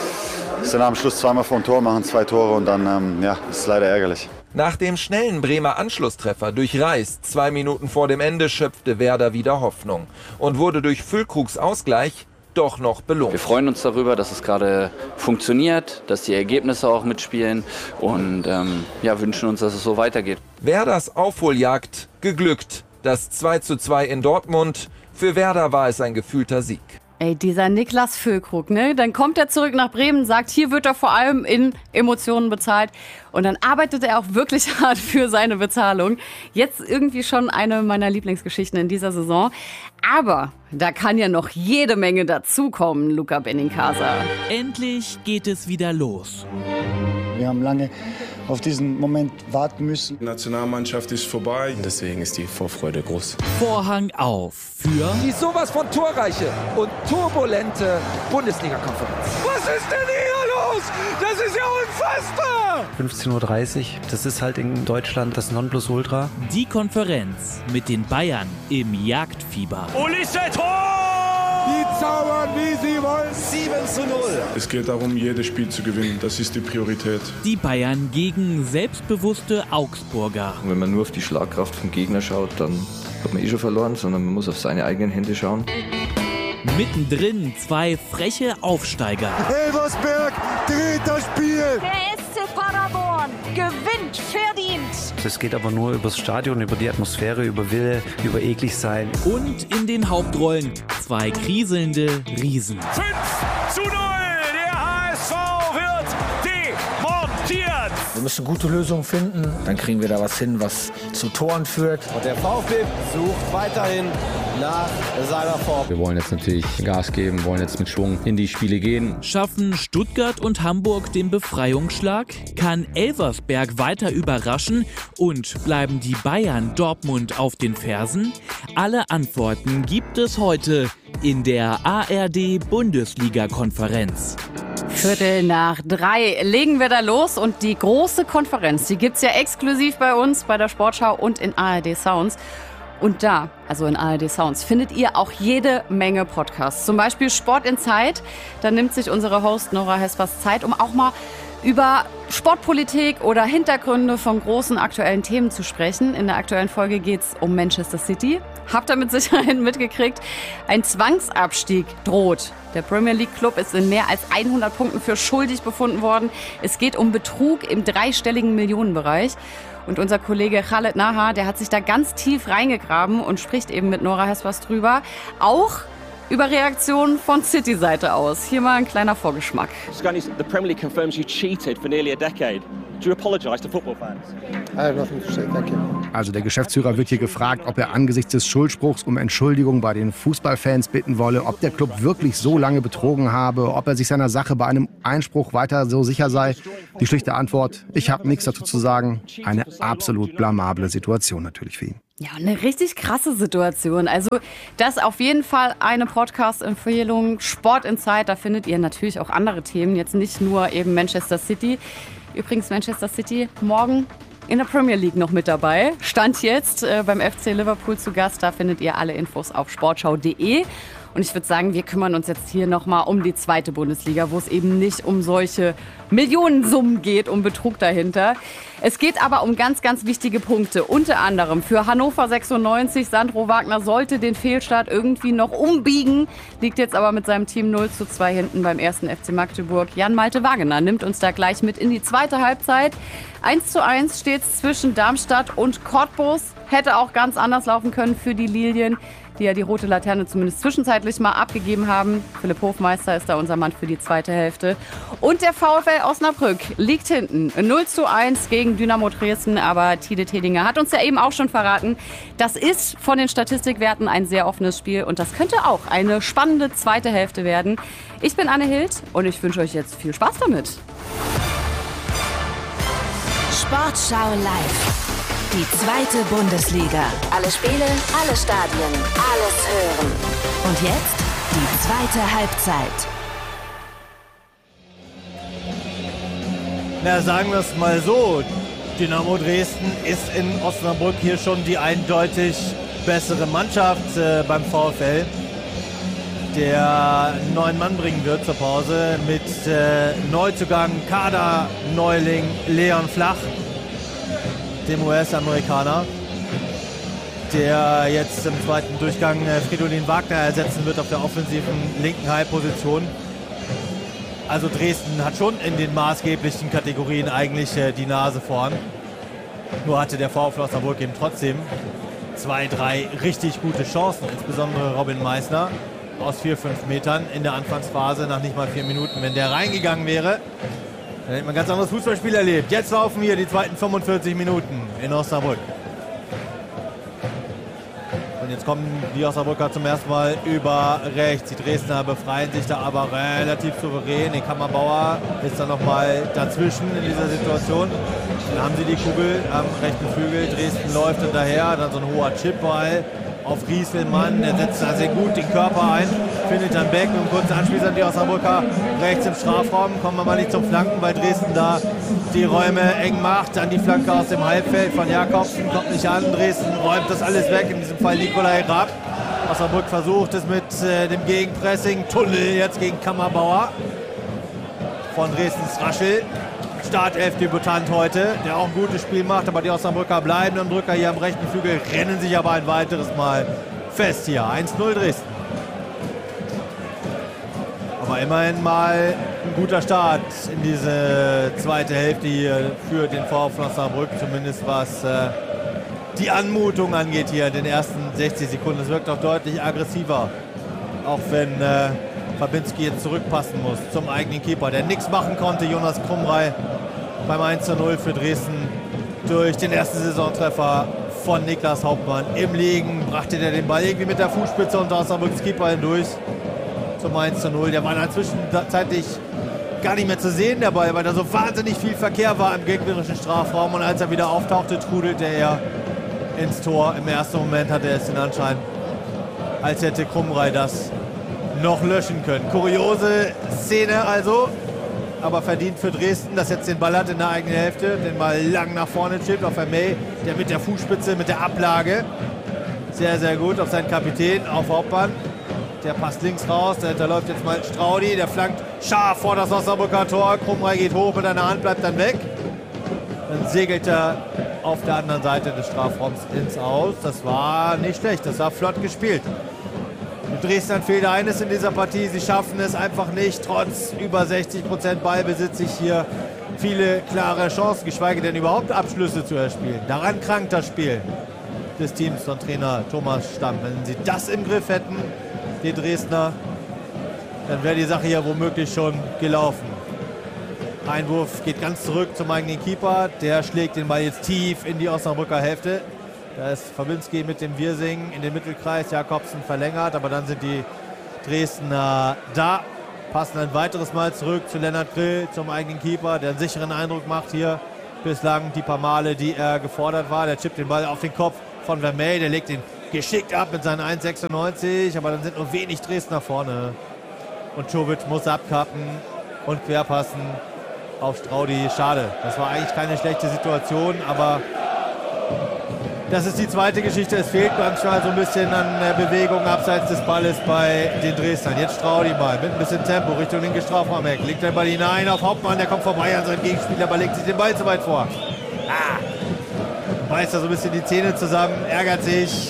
Sind am Schluss zweimal vor dem Tor, machen zwei Tore und dann, ähm, ja, das ist leider ärgerlich. Nach dem schnellen Bremer Anschlusstreffer durch Reis, zwei Minuten vor dem Ende, schöpfte Werder wieder Hoffnung und wurde durch Füllkrugs Ausgleich doch noch belohnt. Wir freuen uns darüber, dass es gerade funktioniert, dass die Ergebnisse auch mitspielen und ähm, ja, wünschen uns, dass es so weitergeht. Werders Aufholjagd geglückt. Das zwei zu zwei in Dortmund. Für Werder war es ein gefühlter Sieg. Ey, dieser Niklas Füllkrug, ne? Dann kommt er zurück nach Bremen, sagt, hier wird er vor allem in Emotionen bezahlt. Und dann arbeitet er auch wirklich hart für seine Bezahlung. Jetzt irgendwie schon eine meiner Lieblingsgeschichten in dieser Saison. Aber da kann ja noch jede Menge dazukommen, Luca Benincasa. Endlich geht es wieder los. Wir haben lange auf diesen Moment warten müssen. Die Nationalmannschaft ist vorbei. Deswegen ist die Vorfreude groß. Vorhang auf für die sowas von torreiche und turbulente Bundesliga-Konferenz. Was ist denn hier los? Das ist ja unfassbar! fünfzehn Uhr dreißig, das ist halt in Deutschland das Nonplusultra. Die Konferenz mit den Bayern im Jagdfieber. Olise Tor! Die zaubern, wie sie wollen. sieben zu null. Es geht darum, jedes Spiel zu gewinnen. Das ist die Priorität. Die Bayern gegen selbstbewusste Augsburger. Und wenn man nur auf die Schlagkraft vom Gegner schaut, dann hat man eh schon verloren, sondern man muss auf seine eigenen Hände schauen. Mittendrin zwei freche Aufsteiger. Elversberg dreht das Spiel. Der S C Paderborn gewinnt verdient. Es geht aber nur übers Stadion, über die Atmosphäre, über Wille, über eklig sein. Und in den Hauptrollen zwei kriselnde Riesen. fünf zu null, der H S V wird demontiert. Wir müssen gute Lösungen finden, dann kriegen wir da was hin, was zu Toren führt. Und der VfB sucht weiterhin nach seiner Form. Wir wollen jetzt natürlich Gas geben, wollen jetzt mit Schwung in die Spiele gehen. Schaffen Stuttgart und Hamburg den Befreiungsschlag? Kann Elversberg weiter überraschen? Und bleiben die Bayern Dortmund auf den Fersen? Alle Antworten gibt es heute in der A R D-Bundesliga-Konferenz. Viertel nach drei legen wir da los und die große Konferenz, die gibt's ja exklusiv bei uns, bei der Sportschau und in A R D Sounds. Und da, also in A R D Sounds, findet ihr auch jede Menge Podcasts. Zum Beispiel Sport in Zeit. Da nimmt sich unsere Host Nora Hespers Zeit, um auch mal über Sportpolitik oder Hintergründe von großen aktuellen Themen zu sprechen. In der aktuellen Folge geht's um Manchester City. Habt ihr mit Sicherheit mitgekriegt, ein Zwangsabstieg droht. Der Premier League Club ist in mehr als hundert Punkten für schuldig befunden worden. Es geht um Betrug im dreistelligen Millionenbereich. Und unser Kollege Khaled Nahar, der hat sich da ganz tief reingegraben und spricht eben mit Nora Hespers drüber. Auch Überreaktion von City-Seite aus. Hier mal ein kleiner Vorgeschmack. Scotty, the Premier League confirms you cheated for nearly a decade. Do you apologize to football fans? I have nothing to say, thank you. Also der Geschäftsführer wird hier gefragt, ob er angesichts des Schuldspruchs um Entschuldigung bei den Fußballfans bitten wolle, ob der Club wirklich so lange betrogen habe, ob er sich seiner Sache bei einem Einspruch weiter so sicher sei. Die schlichte Antwort, ich habe nichts dazu zu sagen. Eine absolut blamable Situation natürlich für ihn. Ja, eine richtig krasse Situation. Also das ist auf jeden Fall eine Podcast-Empfehlung. Sport Insight, da findet ihr natürlich auch andere Themen. Jetzt nicht nur eben Manchester City. Übrigens Manchester City morgen in der Premier League noch mit dabei. Stand jetzt äh, beim F C Liverpool zu Gast. Da findet ihr alle Infos auf sportschau punkt de. Und ich würde sagen, wir kümmern uns jetzt hier nochmal um die zweite Bundesliga, wo es eben nicht um solche Millionensummen geht, um Betrug dahinter. Es geht aber um ganz, ganz wichtige Punkte. Unter anderem für Hannover sechsundneunzig. Sandro Wagner sollte den Fehlstart irgendwie noch umbiegen. Liegt jetzt aber mit seinem Team null zu zwei hinten beim ersten F C Magdeburg. Jan-Malte Wagener nimmt uns da gleich mit in die zweite Halbzeit. eins zu eins steht es zwischen Darmstadt und Cottbus. Hätte auch ganz anders laufen können für die Lilien, die ja die rote Laterne zumindest zwischenzeitlich mal abgegeben haben. Philipp Hofmeister ist da unser Mann für die zweite Hälfte. Und der VfL Osnabrück liegt hinten null zu eins gegen Dynamo Dresden. Aber Tide Tedinger hat uns ja eben auch schon verraten, das ist von den Statistikwerten ein sehr offenes Spiel. Und das könnte auch eine spannende zweite Hälfte werden. Ich bin Anne Hild und ich wünsche euch jetzt viel Spaß damit. Sportschau live. Die zweite Bundesliga. Alle Spiele, alle Stadien, alles hören. Und jetzt die zweite Halbzeit. Na, sagen wir es mal so. Dynamo Dresden ist in Osnabrück hier schon die eindeutig bessere Mannschaft äh, beim VfL, der einen neuen Mann bringen wird zur Pause mit äh, Neuzugang, Kader-Neuling Leon Flach, dem U S-Amerikaner, der jetzt im zweiten Durchgang Fridolin Wagner ersetzen wird auf der offensiven linken Halbposition. Also Dresden hat schon in den maßgeblichen Kategorien eigentlich äh, die Nase vorn. Nur hatte der VfL Osnabrück eben trotzdem zwei, drei richtig gute Chancen, insbesondere Robin Meissner aus vier, fünf Metern in der Anfangsphase nach nicht mal vier Minuten. Wenn der reingegangen wäre, dann hätte man ein ganz anderes Fußballspiel erlebt. Jetzt laufen hier die zweiten fünfundvierzig Minuten in Osnabrück. Und jetzt kommen die Osnabrücker zum ersten Mal über rechts. Die Dresdner befreien sich da aber relativ souverän. Die Kammerbauer ist dann nochmal dazwischen in dieser Situation. Dann haben sie die Kugel am rechten Flügel. Dresden läuft hinterher. Dann so ein hoher Chipball auf Rieselmann, der setzt da sehr gut den Körper ein, findet dann Beck und kurz anschließend die Osnabrücker rechts im Strafraum, kommen wir mal nicht zum Flanken, weil Dresden da die Räume eng macht, dann die Flanke aus dem Halbfeld von Jakobsen, kommt nicht an, Dresden räumt das alles weg, in diesem Fall Nikolai Rapp. Osnabrück versucht es mit äh, dem Gegenpressing, Tunnel jetzt gegen Kammerbauer von Dresdens Raschel. Startelf-Debütant heute, der auch ein gutes Spiel macht, aber die Osnabrücker bleiben im Drücker hier am rechten Flügel, rennen sich aber ein weiteres Mal fest hier. eins null Dresden. Aber immerhin mal ein guter Start in diese zweite Hälfte hier für den VfL Osnabrück, zumindest was äh, die Anmutung angeht hier in den ersten sechzig Sekunden. Es wirkt auch deutlich aggressiver, auch wenn äh, Fabinski jetzt zurückpassen muss zum eigenen Keeper, der nichts machen konnte. Jonas Krumrei beim eins zu null für Dresden durch den ersten Saisontreffer von Niklas Hauptmann. Im Liegen brachte der den Ball irgendwie mit der Fußspitze unter Osnabrücks Keeper hindurch zum eins zu null. Der war dann zwischenzeitlich gar nicht mehr zu sehen, der Ball, weil da so wahnsinnig viel Verkehr war im gegnerischen Strafraum. Und als er wieder auftauchte, trudelte er ins Tor. Im ersten Moment hatte er es den Anschein, als hätte Krumrei das noch löschen können. Kuriose Szene also, aber verdient für Dresden, das jetzt den Ball hat in der eigenen Hälfte, den Ball lang nach vorne chippt auf Vermey, der mit der Fußspitze, mit der Ablage sehr, sehr gut auf seinen Kapitän, auf Hauptmann. Der passt links raus, dahinter läuft jetzt mal Straudi, der flankt scharf vor das Osnabrücker Tor. Krumrei geht hoch mit einer Hand, bleibt dann weg. Dann segelt er auf der anderen Seite des Strafraums ins Aus. Das war nicht schlecht, das war flott gespielt. Dresden fehlt eines in dieser Partie, sie schaffen es einfach nicht, trotz über sechzig Prozent Ballbesitz, sich hier viele klare Chancen, geschweige denn überhaupt Abschlüsse zu erspielen. Daran krankt das Spiel des Teams von Trainer Thomas Stamm. Wenn sie das im Griff hätten, die Dresdner, dann wäre die Sache hier womöglich schon gelaufen. Einwurf geht ganz zurück zum eigenen Keeper. Der schlägt den Ball jetzt tief in die Osnabrücker Hälfte. Da ist Fabinski mit dem Wirsing in den Mittelkreis. Jakobsen verlängert, aber dann sind die Dresdner da. Passen ein weiteres Mal zurück zu Lennart Grill, zum eigenen Keeper, der einen sicheren Eindruck macht hier. Bislang die paar Male, die er gefordert war. Der chippt den Ball auf den Kopf von Vermey. Der legt den geschickt ab mit seinen eins Komma sechsundneunzig. Aber dann sind nur wenig Dresdner vorne. Und Czovic muss abkappen und querpassen auf Straudi. Schade. Das war eigentlich keine schlechte Situation, aber das ist die zweite Geschichte. Es fehlt manchmal so ein bisschen an Bewegung abseits des Balles bei den Dresdnern. Jetzt Straudi mal mit ein bisschen Tempo Richtung linke Strafraum. Legt den Ball hinein auf Hauptmann. Der kommt vorbei an seinem Gegenspieler, aber legt sich den Ball zu weit vor. Ah. Beißt da so ein bisschen die Zähne zusammen, ärgert sich,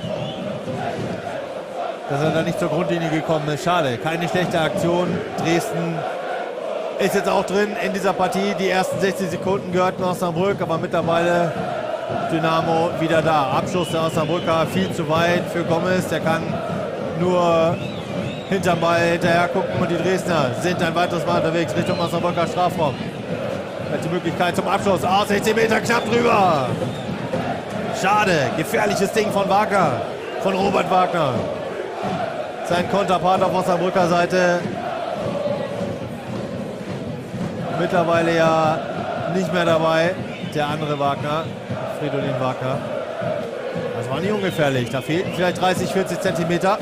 dass er da nicht zur Grundlinie gekommen ist. Schade. Keine schlechte Aktion. Dresden ist jetzt auch drin in dieser Partie. Die ersten sechzig Sekunden gehörten Osnabrück, aber mittlerweile Dynamo wieder da. Abschluss der Osnabrücker viel zu weit für Gomez. Der kann nur hinterm Ball hinterher gucken und die Dresdner sind ein weiteres Mal unterwegs Richtung Osnabrücker Strafraum. Die Möglichkeit zum Abschluss. Aus sechzehn Meter knapp drüber. Schade. Gefährliches Ding von Wagner. Von Robert Wagner. Sein Konterpart auf Osnabrücker Seite. Mittlerweile ja nicht mehr dabei. Der andere Wagner. Fridolin Wagner. Das war nicht ungefährlich. Da fehlten vielleicht dreißig, vierzig Zentimeter.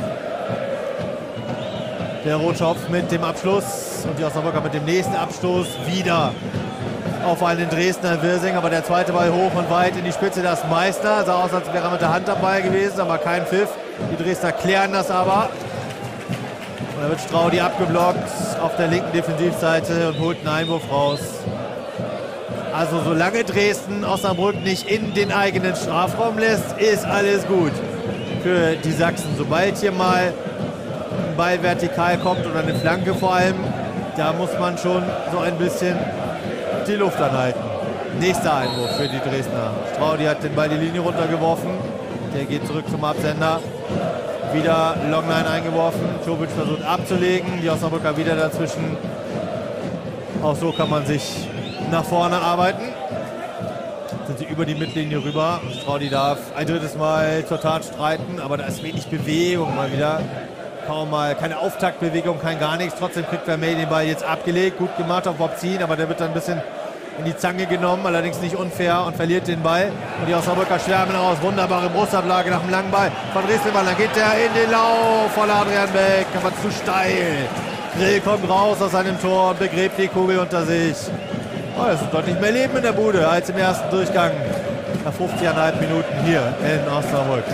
Der Rotschopf mit dem Abschluss und die Osnabrücker mit dem nächsten Abstoß wieder auf einen Dresdner Wirsing. Aber der zweite Ball hoch und weit in die Spitze. Das ist Meißner. Sah aus, als wäre er mit der Hand dabei gewesen, aber kein Pfiff. Die Dresdner klären das aber. Und da wird Straudi abgeblockt auf der linken Defensivseite und holt einen Einwurf raus. Also solange Dresden Osnabrück nicht in den eigenen Strafraum lässt, ist alles gut für die Sachsen. Sobald hier mal ein Ball vertikal kommt oder eine Flanke vor allem, da muss man schon so ein bisschen die Luft anhalten. Nächster Einwurf für die Dresdner. Straudi hat den Ball die Linie runtergeworfen. Der geht zurück zum Absender. Wieder Longline eingeworfen. Czovic versucht abzulegen. Die Osnabrücker wieder dazwischen. Auch so kann man sich nach vorne arbeiten. Sind sie über die Mittellinie rüber. Straudi darf ein drittes Mal zur Tat streiten, aber da ist wenig Bewegung mal wieder. Kaum mal, keine Auftaktbewegung, kein gar nichts. Trotzdem kriegt Vermey den Ball jetzt abgelegt. Gut gemacht auf Bob Zien, aber der wird dann ein bisschen in die Zange genommen. Allerdings nicht unfair und verliert den Ball. Und die Osnabrücker schwärmen aus. Wunderbare Brustablage nach dem langen Ball von Rieselmann. Dann geht der in den Lauf von Adrian Beck, aber zu steil. Grill kommt raus aus seinem Tor und begräbt die Kugel unter sich. Oh, das ist deutlich mehr Leben in der Bude als im ersten Durchgang. Nach fünfzig Komma fünf Minuten hier in Osnabrück.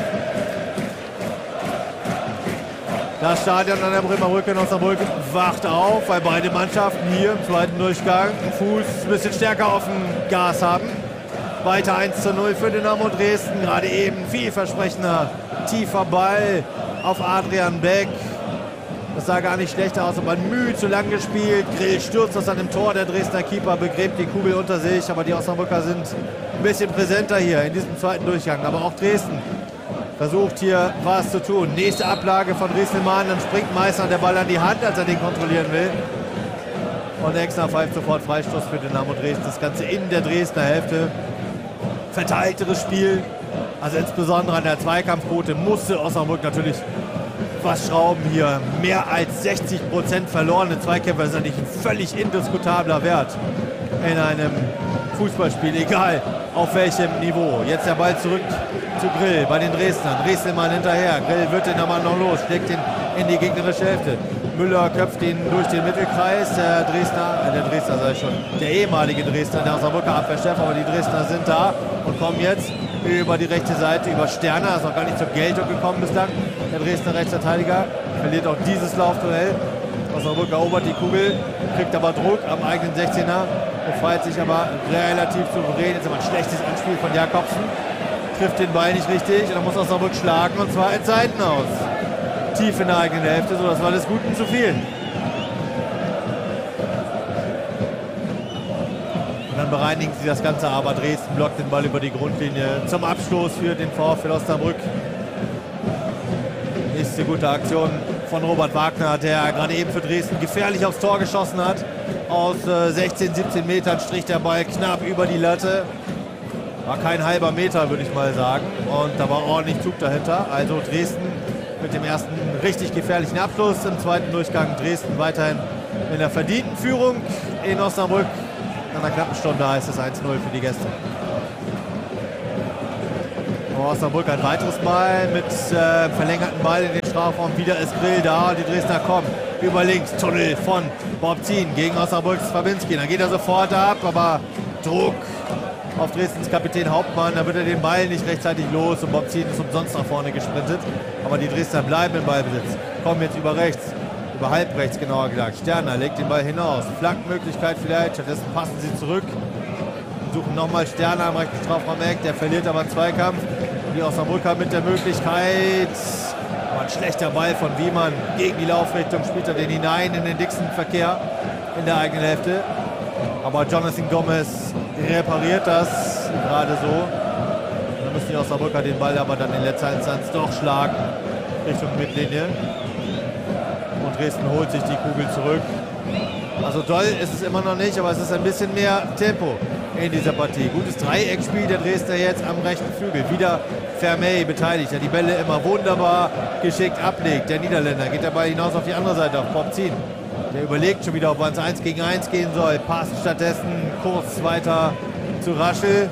Das Stadion an der Bremer Brücke in Osnabrück wacht auf, weil beide Mannschaften hier im zweiten Durchgang den Fuß ein bisschen stärker auf dem Gas haben. Weiter eins zu null für Dynamo Dresden. Gerade eben vielversprechender tiefer Ball auf Adrian Beck. Das sah gar nicht schlecht aus, aber Mühe zu lang gespielt. Grill stürzt aus seinem Tor. Der Dresdner Keeper begräbt die Kugel unter sich. Aber die Osnabrücker sind ein bisschen präsenter hier in diesem zweiten Durchgang. Aber auch Dresden versucht hier was zu tun. Nächste Ablage von Rieselmann. Dann springt Meißner der Ball an die Hand, als er den kontrollieren will. Und Exner pfeift sofort Freistoß für Dynamo Dresden. Das Ganze in der Dresdner Hälfte. Verteilteres Spiel. Also insbesondere an der Zweikampfquote musste Osnabrück natürlich was schrauben hier. Mehr als sechzig Prozent verlorene Zweikämpfer ist natürlich ein völlig indiskutabler Wert in einem Fußballspiel, egal auf welchem Niveau. Jetzt der Ball zurück zu Grill bei den Dresdnern. Rieselmann hinterher. Grill wird den aber noch los, schlägt ihn in die gegnerische Hälfte. Müller köpft ihn durch den Mittelkreis. Der Dresdner, äh, der Dresdner sei schon, der ehemalige Dresdner, der Osnabrücker Abwehrchef, aber die Dresdner sind da und kommen jetzt über die rechte Seite, über Sterner, ist noch gar nicht zur Geltung gekommen bislang. Der Dresdner Rechtsverteidiger verliert auch dieses Laufduell. Osnabrück erobert die Kugel, kriegt aber Druck am eigenen sechzehner, befreit sich aber relativ souverän. Jetzt aber ein schlechtes Anspiel von Jakobsen, trifft den Ball nicht richtig und dann muss Osnabrück schlagen und zwar in Seiten aus. Tief in der eigenen Hälfte, so das war des Guten zu viel. Dann bereinigen sie das Ganze, aber Dresden blockt den Ball über die Grundlinie zum Abstoß für den VfL Osnabrück. Nächste gute Aktion von Robert Wagner, der gerade eben für Dresden gefährlich aufs Tor geschossen hat. Aus äh, sechzehn, siebzehn Metern strich der Ball knapp über die Latte. War kein halber Meter, würde ich mal sagen. Und da war ordentlich Zug dahinter. Also Dresden mit dem ersten richtig gefährlichen Abschluss. Im zweiten Durchgang Dresden weiterhin in der verdienten Führung in Osnabrück. Nach einer knappen Stunde heißt es eins null für die Gäste. Osnabrück ein weiteres Mal mit äh, verlängerten Ball in den Strafraum. Wieder ist Grill da. Die Dresdner kommen über links. Tunnel von Bobzin gegen Osnabrücks Fabinski. Dann geht er sofort ab, aber Druck auf Dresdens Kapitän Hauptmann. Da wird er den Ball nicht rechtzeitig los und Bobzin ist umsonst nach vorne gesprintet. Aber die Dresdner bleiben im Ballbesitz. Kommen jetzt über rechts. Über halb rechts genauer gesagt. Sterner legt den Ball hinaus. Flankenmöglichkeit vielleicht. Stattdessen passen sie zurück. Suchen nochmal Sterner am rechten Strafraum-Eck. Der verliert aber einen Zweikampf. Die Osnabrücker mit der Möglichkeit. Aber ein schlechter Ball von Wiemann gegen die Laufrichtung. Spielt er den hinein in den Dixon-Verkehr in der eigenen Hälfte. Aber Jonathan Gomez repariert das gerade so. Dann müssen die Osnabrücker den Ball aber dann in letzter Instanz doch schlagen. Richtung Mittellinie. Und Dresden holt sich die Kugel zurück. Also doll ist es immer noch nicht, aber es ist ein bisschen mehr Tempo in dieser Partie. Gutes Dreieckspiel der Dresdner jetzt am rechten Flügel. Wieder Vermey beteiligt, der die Bälle immer wunderbar geschickt ablegt. Der Niederländer geht dabei hinaus auf die andere Seite, auf Bobzin. Der überlegt schon wieder, ob man es eins gegen eins gehen soll. Passt stattdessen kurz weiter zu Raschel.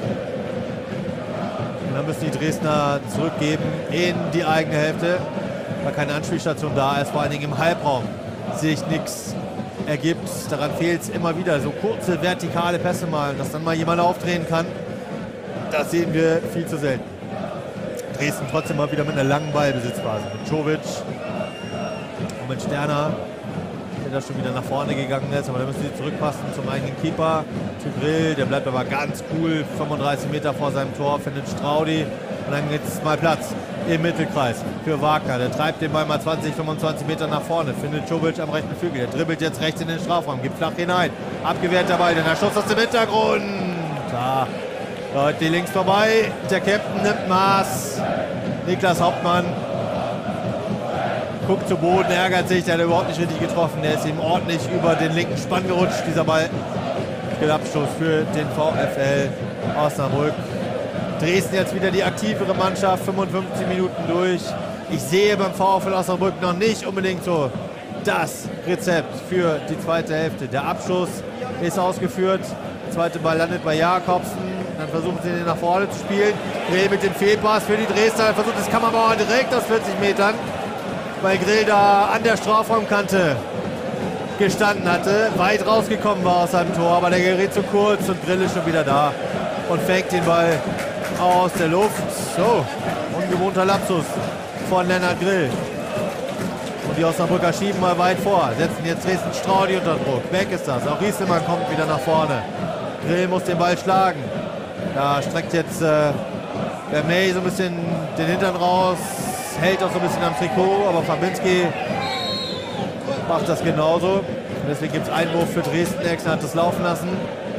Und dann müssen die Dresdner zurückgeben in die eigene Hälfte. Weil keine Anspielstation da ist, vor allen Dingen im Halbraum sich nichts ergibt. Daran fehlt es immer wieder. So kurze, vertikale Pässe mal, dass dann mal jemand aufdrehen kann. Das sehen wir viel zu selten. Dresden trotzdem mal wieder mit einer langen Ballbesitzphase. Mit Czovic und mit Sterner, der da schon wieder nach vorne gegangen ist. Aber da müssen sie zurückpassen zum eigenen Keeper. Zu Grill, der bleibt aber ganz cool. fünfunddreißig Meter vor seinem Tor findet Straudi. Und dann gibt es mal Platz im Mittelkreis für Wagner. Der treibt den Ball mal zwanzig, fünfundzwanzig Meter nach vorne. Findet Czovic am rechten Flügel. Der dribbelt jetzt rechts in den Strafraum. Gibt flach hinein. Abgewehrt dabei. Dann der Schuss aus dem Hintergrund. Da läuft die links vorbei. Der Captain nimmt Maß. Niklas Hauptmann guckt zu Boden, ärgert sich. Der hat überhaupt nicht richtig getroffen. Der ist ihm ordentlich über den linken Spann gerutscht. Dieser Ball. Abstoß für den VfL Osnabrück. Dresden jetzt wieder die aktivere Mannschaft, fünfundfünfzig Minuten durch. Ich sehe beim VfL Osnabrück noch nicht unbedingt so das Rezept für die zweite Hälfte. Der Abschluss ist ausgeführt, der zweite Ball landet bei Jakobsen, dann versuchen sie den nach vorne zu spielen. Grill mit dem Fehlpass für die Dresdner, versucht das Kammerbauer direkt aus vierzig Metern, weil Grill da an der Strafraumkante gestanden hatte, weit rausgekommen war aus seinem Tor, aber der gerät zu kurz und Grill ist schon wieder da und fängt den Ball aus der Luft. So, ungewohnter Lapsus von Lennart Grill. Und die Osnabrücker schieben mal weit vor, setzen jetzt Dresden Straudi unter Druck. Weg ist das. Auch Rieselmann kommt wieder nach vorne. Grill muss den Ball schlagen. Da streckt jetzt äh, Vermey so ein bisschen den Hintern raus, hält auch so ein bisschen am Trikot, aber Fabinski macht das genauso. Deswegen gibt es Einwurf für Dresden. Exner hat das laufen lassen.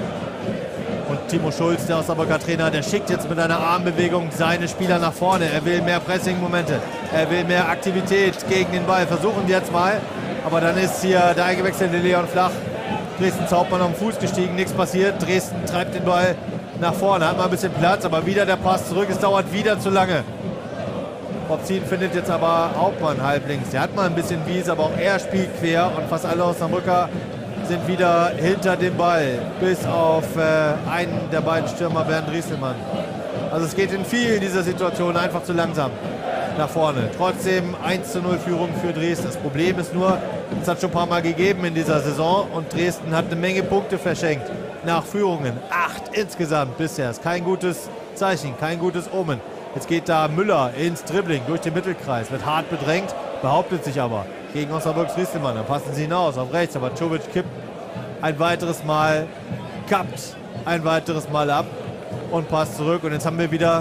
Und Timo Schulz, der Osnabrücker Trainer, der schickt jetzt mit einer Armbewegung seine Spieler nach vorne. Er will mehr Pressing-Momente. Er will mehr Aktivität gegen den Ball. Versuchen die jetzt mal. Aber dann ist hier der eingewechselte Leon Flach. Dresdens Hauptmann auf den Fuß gestiegen. Nichts passiert. Dresden treibt den Ball nach vorne. Hat mal ein bisschen Platz, aber wieder der Pass zurück. Es dauert wieder zu lange. Bobzin findet jetzt aber Hauptmann halblinks. Der hat mal ein bisschen Wies, aber auch er spielt quer. Und fast alle Osnabrücker sind wieder hinter dem Ball, bis auf äh, einen der beiden Stürmer, Bernd Rieselmann. Also es geht in vielen dieser Situationen einfach zu langsam nach vorne. Trotzdem eins zu null Führung für Dresden. Das Problem ist nur, es hat schon ein paar Mal gegeben in dieser Saison und Dresden hat eine Menge Punkte verschenkt nach Führungen. Acht insgesamt bisher. Ist kein gutes Zeichen, kein gutes Omen. Jetzt geht da Müller ins Dribbling durch den Mittelkreis, wird hart bedrängt, behauptet sich aber gegen Osnabrücks Rieselmann. Dann passen sie hinaus auf rechts, aber Czovic kippt ein weiteres Mal, kappt ein weiteres Mal ab und passt zurück. Und jetzt haben wir wieder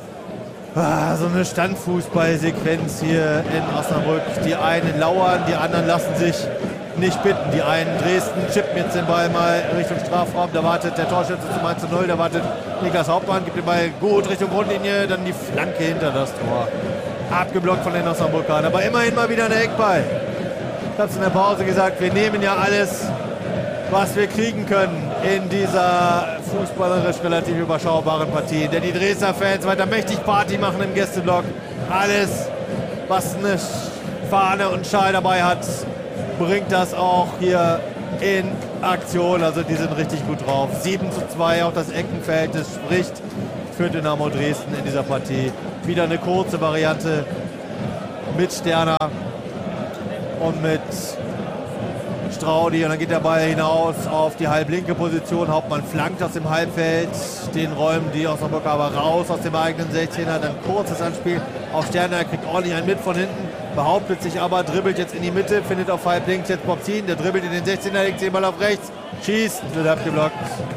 ah, so eine Standfußballsequenz hier in Osnabrück. Die einen lauern, die anderen lassen sich nicht bitten. Die einen Dresden chippen jetzt den Ball mal Richtung Strafraum. Da wartet der Torschütze zum eins zu null. Da wartet Niklas Hauptmann, gibt den Ball gut Richtung Grundlinie. Dann die Flanke hinter das Tor. Abgeblockt von den Osnabrückern, aber immerhin mal wieder der Eckball. Ich habe es in der Pause gesagt, wir nehmen ja alles, was wir kriegen können in dieser fußballerisch relativ überschaubaren Partie. Denn die Dresdner Fans weiter mächtig Party machen im Gästeblock. Alles, was eine Fahne und Schal dabei hat, bringt das auch hier in Aktion. Also die sind richtig gut drauf. sieben zu zwei, auch das Eckenverhältnis spricht für Dynamo Dresden in dieser Partie. Wieder eine kurze Variante mit Sterner und mit Straudi. Und dann geht der Ball hinaus auf die halblinke Position. Hauptmann flankt aus dem Halbfeld. Den räumen die Osnabrücker aber raus aus dem eigenen sechzehner. Dann kurzes Anspiel auf Sterner. Er kriegt ordentlich einen mit von hinten. Behauptet sich aber, dribbelt jetzt in die Mitte. Findet auf halblinks jetzt Bobzin. Der dribbelt in den sechzehner, legt den Ball auf rechts. Schießt. Wird abgeblockt.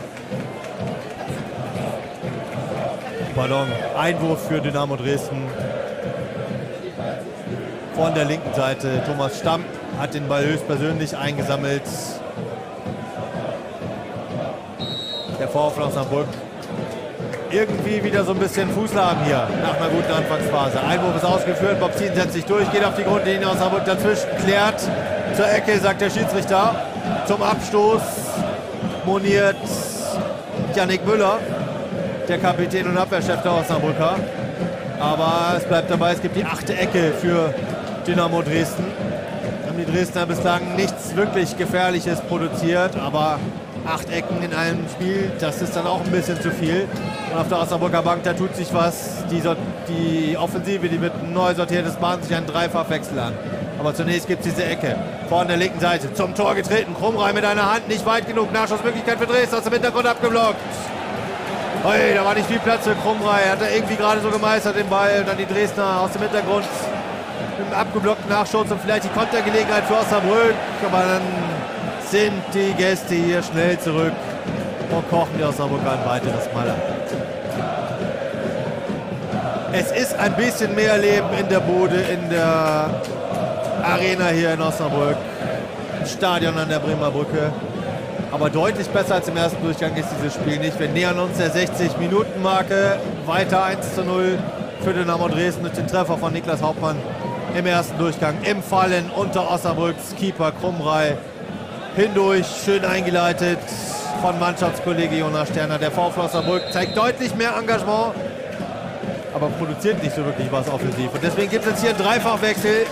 Pardon. Einwurf für Dynamo Dresden. Von der linken Seite Thomas Stamm hat den Ball höchstpersönlich eingesammelt. Der VfL Osnabrück irgendwie wieder so ein bisschen Fußladen hier nach einer guten Anfangsphase. Einwurf ist ausgeführt, Bobzin setzt sich durch, geht auf die Grundlinie, Osnabrück dazwischen, klärt zur Ecke, sagt der Schiedsrichter. Zum Abstoß moniert Yannick Müller, der Kapitän und Abwehrchef der Osnabrücker. Aber es bleibt dabei, es gibt die achte Ecke für Dynamo Dresden. Haben die Dresdner bislang nichts wirklich Gefährliches produziert, aber acht Ecken in einem Spiel, das ist dann auch ein bisschen zu viel. Und auf der Osnabrücker Bank, da tut sich was. Die, die Offensive, die mit neu sortiertes bahnt sich einen Dreifachwechsel an. Aber zunächst gibt es diese Ecke. Vorne der linken Seite, zum Tor getreten. Krumrei mit einer Hand, nicht weit genug. Nachschussmöglichkeit für Dresden, aus dem Hintergrund abgeblockt. Hey, da war nicht viel Platz für Krumrei. Hat er irgendwie gerade so gemeistert den Ball. Und dann die Dresdner aus dem Hintergrund mit einem abgeblockten Nachschuss und vielleicht die Kontergelegenheit für Osnabrück. Aber dann sind die Gäste hier schnell zurück und kochen die Osnabrücker ein weiteres Mal ab. Es ist ein bisschen mehr Leben in der Bude, in der Arena hier in Osnabrück. Im Stadion an der Bremer Brücke. Aber deutlich besser als im ersten Durchgang ist dieses Spiel nicht. Wir nähern uns der sechzig-Minuten-Marke. Weiter eins zu null für Dynamo Dresden mit dem Treffer von Niklas Hauptmann im ersten Durchgang. Im Fallen unter Osnabrücks Keeper Krumrei. Hindurch, schön eingeleitet von Mannschaftskollege Jonas Sterner. Der VfL Osnabrück zeigt deutlich mehr Engagement, aber produziert nicht so wirklich was offensiv. Und deswegen gibt es jetzt hier einen Dreifachwechsel.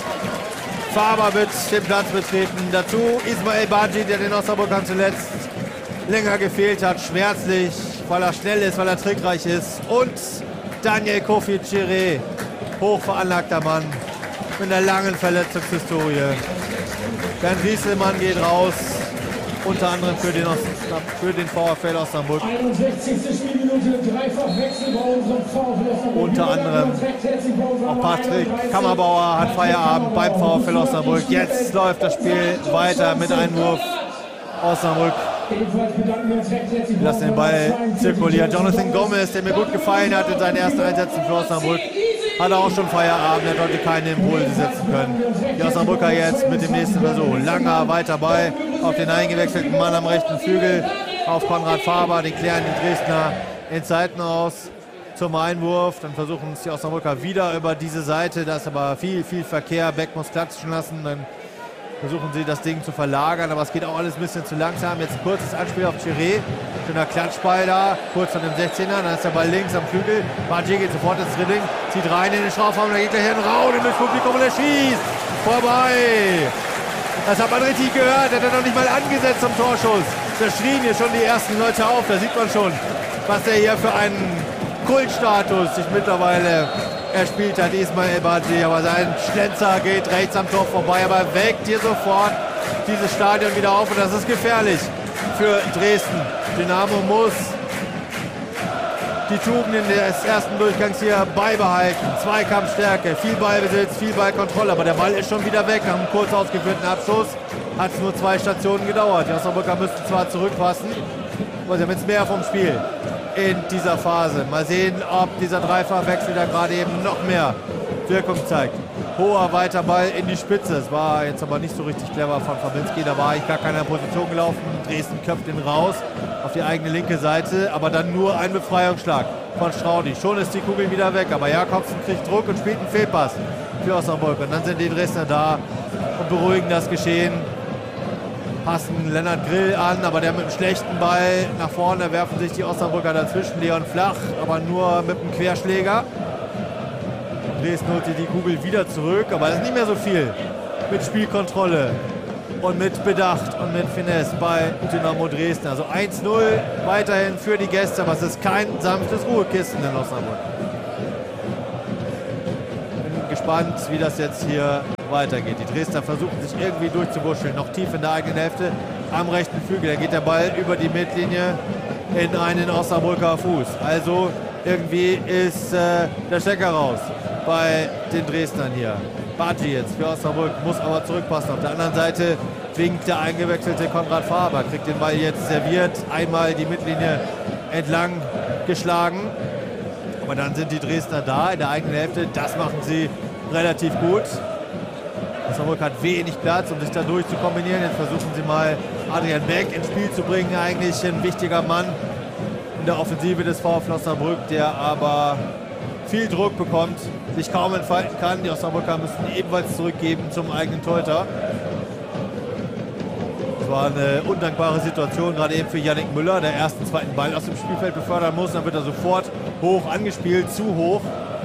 Faber wird den Platz betreten. Dazu Ismail Badji, der den Osnabrückern zuletzt länger gefehlt hat. Schmerzlich, weil er schnell ist, weil er trickreich ist. Und Daniel Kofi Chiré, hochveranlagter Mann mit einer langen Verletzungshistorie. Bernd Wieselmann geht raus, unter anderem für den, Ost für den VfL Osnabrück. einundsechzigste Spielminute, Dreifachwechsel bei unserem VfL Osnabrück. Unter anderem auch Patrick Kammerbauer hat Feierabend beim VfL Osnabrück. Jetzt läuft das Spiel weiter mit Einwurf Osnabrück. Lassen den Ball zirkulieren. Jonathan Gomez, der mir gut gefallen hat in seinen ersten Einsätzen für Osnabrück, hat auch schon Feierabend, er konnte keine Impulse setzen können. Die Osnabrücker jetzt mit dem nächsten Versuch. Langer weiter Ball auf den eingewechselten Mann am rechten Flügel, auf Konrad Faber, den klären die Dresdner in Zeiten aus zum Einwurf. Dann versuchen es die Osnabrücker wieder über diese Seite, da ist aber viel, viel Verkehr. Beck muss klatschen lassen, dann versuchen sie das Ding zu verlagern, aber es geht auch alles ein bisschen zu langsam. Jetzt ein kurzes Anspiel auf Chiré. Schöner Klatschball da, kurz von dem sechzehner. Dann ist der Ball links am Flügel. Badji geht sofort ins Dribbling, zieht rein in den Strafraum. Da geht gleich ein Rauden durchs Publikum und er schießt. Vorbei. Das hat man richtig gehört. Er hat noch nicht mal angesetzt zum Torschuss. Da schrien hier schon die ersten Leute auf. Da sieht man schon, was er hier für einen Kultstatus sich mittlerweile erspielt hat, Ismail Badji, aber sein Schlenzer geht rechts am Tor vorbei, aber weckt hier sofort dieses Stadion wieder auf und das ist gefährlich für Dresden. Dynamo muss die Tugenden des ersten Durchgangs hier beibehalten. Zweikampfstärke, viel Ballbesitz, viel Ballkontrolle, aber der Ball ist schon wieder weg. Nach einem kurz ausgeführten Abschluss hat es nur zwei Stationen gedauert. Die Osnabrücker müssten zwar zurückpassen, aber sie haben jetzt mehr vom Spiel in dieser Phase. Mal sehen, ob dieser Dreifachwechsel da gerade eben noch mehr Wirkung zeigt. Hoher weiter Ball in die Spitze. Es war jetzt aber nicht so richtig clever von Fabinski. Da war eigentlich gar keiner in Position gelaufen. Dresden köpft ihn raus auf die eigene linke Seite, aber dann nur ein Befreiungsschlag von Straudi. Schon ist die Kugel wieder weg, aber Jakobsen kriegt Druck und spielt einen Fehlpass für Osnabrück. Und dann sind die Dresdner da und beruhigen das Geschehen. Passen Lennart Grill an, aber der mit einem schlechten Ball nach vorne, werfen sich die Osnabrücker dazwischen. Leon Flach, aber nur mit einem Querschläger. Dresden holt die Kugel wieder zurück, aber es ist nicht mehr so viel mit Spielkontrolle und mit Bedacht und mit Finesse bei Dynamo Dresden. Also eins null weiterhin für die Gäste, aber es ist kein sanftes Ruhekissen in Osnabrück. Bin gespannt, wie das jetzt hier weitergeht. Die Dresdner versuchen sich irgendwie durchzuwurscheln, noch tief in der eigenen Hälfte am rechten Flügel. Da geht der Ball über die Mittellinie in einen Osnabrücker Fuß. Also irgendwie ist äh, der Stecker raus bei den Dresdnern hier. Badji jetzt für Osnabrück, muss aber zurückpassen. Auf der anderen Seite winkt der eingewechselte Konrad Faber, kriegt den Ball jetzt serviert, einmal die Mittellinie entlang geschlagen. Aber dann sind die Dresdner da in der eigenen Hälfte. Das machen sie relativ gut. Osnabrück hat wenig Platz, um sich da durch zu kombinieren. Jetzt versuchen sie mal Adrian Beck ins Spiel zu bringen. Eigentlich ein wichtiger Mann in der Offensive des VfL Osnabrück, der aber viel Druck bekommt, sich kaum entfalten kann. Die Osnabrücker müssen ebenfalls zurückgeben zum eigenen Torhüter. Das war eine undankbare Situation, gerade eben für Yannick Müller, der ersten, zweiten Ball aus dem Spielfeld befördern muss. Dann wird er sofort hoch angespielt, zu hoch.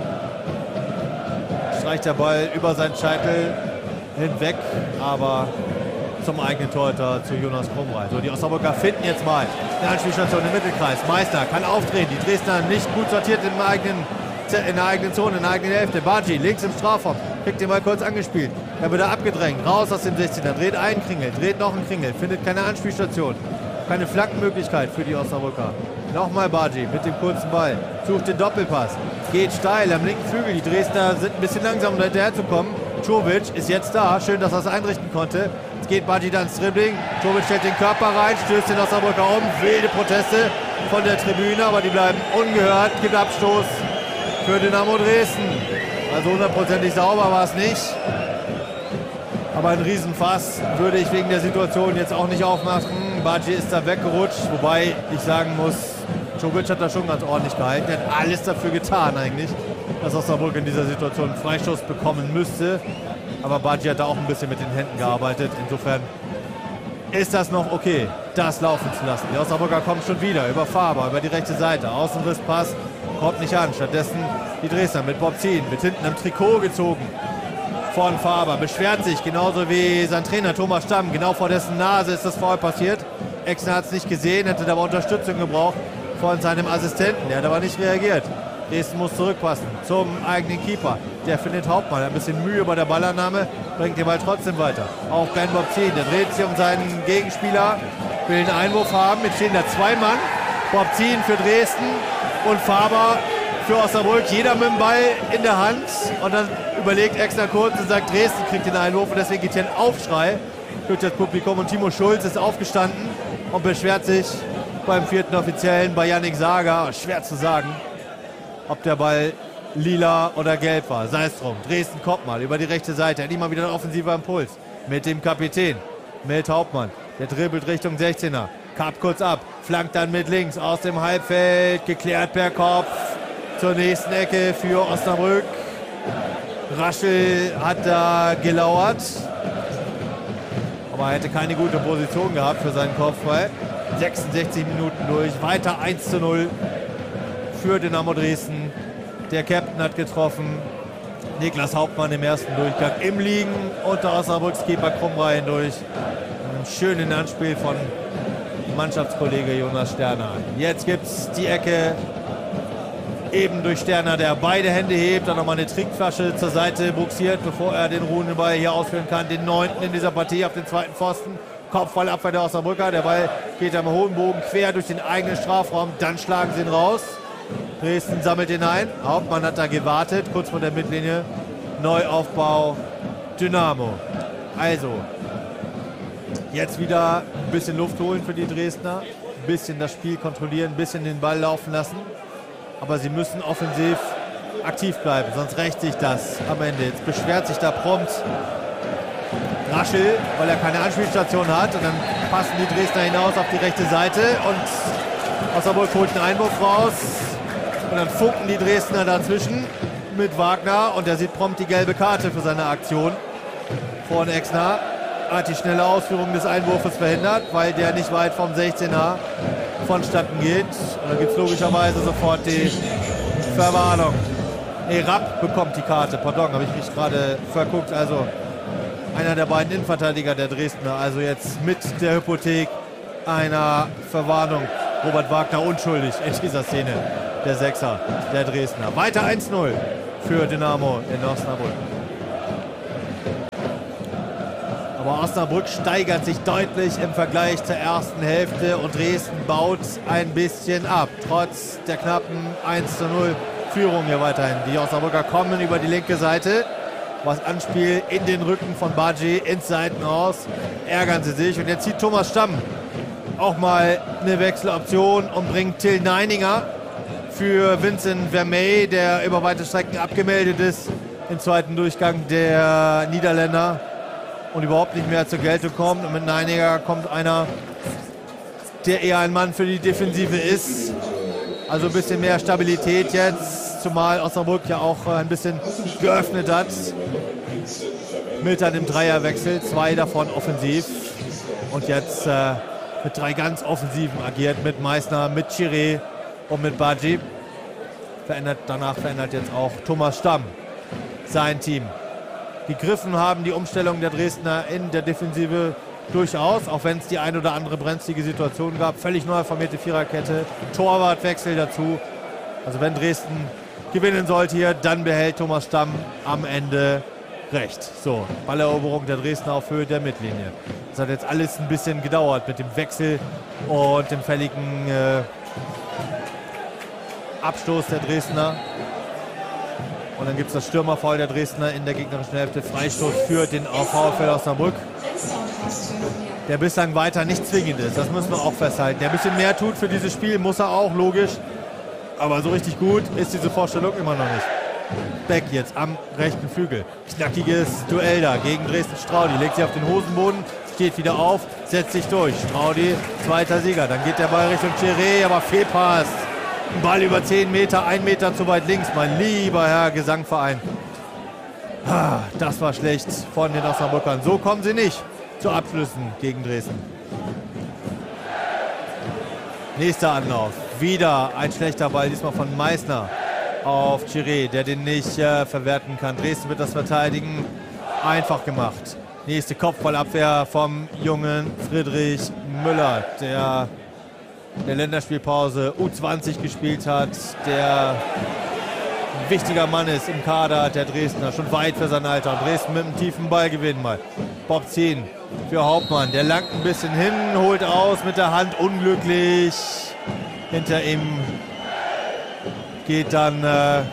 Streicht der Ball über seinen Scheitel hinweg, aber zum eigenen Torhüter, zu Jonas Krumrei. So, die Osnabrücker finden jetzt mal eine Anspielstation im Mittelkreis. Meister kann aufdrehen, die Dresdner nicht gut sortiert im eigenen, in der eigenen Zone, in der eigenen Hälfte. Badji links im Strafraum, kriegt den Ball kurz angespielt. Dann wird er abgedrängt, raus aus dem sechzehner, dreht einen Kringel, dreht noch einen Kringel, findet keine Anspielstation, keine Flankenmöglichkeit für die Osnabrücker. Nochmal Badji mit dem kurzen Ball, sucht den Doppelpass, geht steil am linken Flügel. Die Dresdner sind ein bisschen langsam, um da hinterher zu kommen. Czovic ist jetzt da, schön, dass er es einrichten konnte. Jetzt geht Badji dann ins Dribbling, Czovic stellt den Körper rein, stößt den Osnabrücker um, wilde Proteste von der Tribüne, aber die bleiben ungehört, gibt Abstoß für Dynamo Dresden. Also hundertprozentig sauber war es nicht. Aber ein Riesenfass würde ich wegen der Situation jetzt auch nicht aufmachen. Badji ist da weggerutscht, wobei ich sagen muss, Czovic hat da schon ganz ordentlich gehalten. Er hat alles dafür getan eigentlich, dass Osnabrück in dieser Situation einen Freistoß bekommen müsste. Aber Badji hat da auch ein bisschen mit den Händen gearbeitet. Insofern ist das noch okay, das laufen zu lassen. Die Osnabrücker kommen schon wieder über Faber, über die rechte Seite. Außenrisspass kommt nicht an. Stattdessen die Dresdner mit Bob Zien, mit hinten im Trikot gezogen von Faber. Beschwert sich, genauso wie sein Trainer Thomas Stamm. Genau vor dessen Nase ist das Foul passiert. Exner hat es nicht gesehen, hätte aber Unterstützung gebraucht von seinem Assistenten. Der hat aber nicht reagiert. Dresden muss zurückpassen zum eigenen Keeper. Der findet Hauptmann. Ein bisschen Mühe bei der Ballannahme, bringt den Ball trotzdem weiter. Auch Ben Bob Zien, der dreht sich um seinen Gegenspieler, will einen Einwurf haben. Jetzt stehen da zwei Mann. Bob Zien für Dresden und Faber für Osnabrück. Jeder mit dem Ball in der Hand. Und dann überlegt Exner kurz und sagt, Dresden kriegt den Einwurf. Und deswegen geht hier ein Aufschrei durch das Publikum. Und Timo Schulz ist aufgestanden und beschwert sich beim vierten Offiziellen, bei Yannick Sager. Schwer zu sagen, ob der Ball lila oder gelb war. Sei es drum. Dresden kommt mal über die rechte Seite. Endlich mal wieder ein offensiver Impuls mit dem Kapitän, mit Hauptmann. Der dribbelt Richtung sechzehner. Kapp kurz ab. Flankt dann mit links aus dem Halbfeld. Geklärt per Kopf zur nächsten Ecke für Osnabrück. Raschel hat da gelauert. Aber er hätte keine gute Position gehabt für seinen Kopfball. sechsundsechzig Minuten durch. Weiter eins zu null für Dynamo Dresden. Der Captain hat getroffen. Niklas Hauptmann im ersten Durchgang im Liegen unter Osnabrücks Keeper Krumrei hindurch. Ein schönes Anspiel von Mannschaftskollege Jonas Sterner. Jetzt gibt es die Ecke eben durch Sterner, der beide Hände hebt, dann nochmal eine Trinkflasche zur Seite buxiert, bevor er den ruhenden Ball hier ausführen kann. Den neunten in dieser Partie auf den zweiten Pfosten. Kopfballabwehr der Osnabrücker. Der Ball geht am hohen Bogen quer durch den eigenen Strafraum. Dann schlagen sie ihn raus. Dresden sammelt ihn ein. Hauptmann hat da gewartet, kurz vor der Mittellinie. Neuaufbau Dynamo. Also, jetzt wieder ein bisschen Luft holen für die Dresdner. Ein bisschen das Spiel kontrollieren, ein bisschen den Ball laufen lassen. Aber sie müssen offensiv aktiv bleiben, sonst rächt sich das am Ende. Jetzt beschwert sich da prompt Raschel, weil er keine Anspielstation hat. Und dann passen die Dresdner hinaus auf die rechte Seite. Und Osnabrück holt einen Einwurf raus. Und dann funken die Dresdner dazwischen mit Wagner und der sieht prompt die gelbe Karte für seine Aktion. Von Exner hat die schnelle Ausführung des Einwurfes verhindert, weil der nicht weit vom sechzehner vonstatten geht. Und dann gibt es logischerweise sofort die Verwarnung. Nee, Rapp bekommt die Karte, pardon, habe ich mich gerade verguckt. Also einer der beiden Innenverteidiger der Dresdner, also jetzt mit der Hypothek einer Verwarnung. Robert Wagner unschuldig in dieser Szene, der Sechser der Dresdner. Weiter eins null für Dynamo in Osnabrück. Aber Osnabrück steigert sich deutlich im Vergleich zur ersten Hälfte und Dresden baut ein bisschen ab, trotz der knappen eins zu null Führung hier weiterhin. Die Osnabrücker kommen über die linke Seite. Was Anspiel in den Rücken von Badji ins Seitenaus. Ärgern sie sich. Und jetzt zieht Thomas Stamm auch mal eine Wechseloption und bringt Till Neininger für Vincent Vermey, der über weite Strecken abgemeldet ist im zweiten Durchgang der Niederländer und überhaupt nicht mehr zur Geltung kommt. Und mit Neininger kommt einer, der eher ein Mann für die Defensive ist. Also ein bisschen mehr Stabilität jetzt, zumal Osnabrück ja auch ein bisschen geöffnet hat. Miltern im Dreierwechsel, zwei davon offensiv. Und jetzt äh, mit drei ganz Offensiven agiert, mit Meissner, mit Chiré und mit Badji. Verändert, danach verändert jetzt auch Thomas Stamm sein Team. Gegriffen haben die Umstellung der Dresdner in der Defensive durchaus, auch wenn es die ein oder andere brenzlige Situation gab. Völlig neu formierte Viererkette, Torwartwechsel dazu. Also wenn Dresden gewinnen sollte hier, dann behält Thomas Stamm am Ende recht. So, Balleroberung der Dresdner auf Höhe der Mittellinie. Das hat jetzt alles ein bisschen gedauert mit dem Wechsel und dem fälligen äh, Abstoß der Dresdner. Und dann gibt es das Stürmerfoul der Dresdner in der gegnerischen Hälfte. Freistoß für den VfL Osnabrück, der bislang weiter nicht zwingend ist. Das müssen wir auch festhalten. Der ein bisschen mehr tut für dieses Spiel, muss er auch, logisch. Aber so richtig gut ist diese Vorstellung immer noch nicht. Beck jetzt am rechten Flügel. Knackiges Duell da gegen Dresden Straudi. Legt sich auf den Hosenboden, steht wieder auf, setzt sich durch. Straudi, zweiter Sieger. Dann geht der Ball Richtung Chiré, aber Fehlpass. Ein Ball über zehn Meter, ein Meter zu weit links. Mein lieber Herr Gesangverein. Ah, das war schlecht von den Osnabrückern. So kommen sie nicht zu Abschlüssen gegen Dresden. Nächster Anlauf. Wieder ein schlechter Ball, diesmal von Meissner auf Chiré, der den nicht äh, verwerten kann. Dresden wird das Verteidigen einfach gemacht. Nächste Kopfballabwehr vom jungen Friedrich Müller, der der Länderspielpause U zwanzig gespielt hat, der ein wichtiger Mann ist im Kader der Dresdner, schon weit für sein Alter. Und Dresden mit einem tiefen Ballgewinn mal. Bob Zehn für Hauptmann, der langt ein bisschen hin, holt aus mit der Hand, unglücklich. Hinter ihm geht dann äh,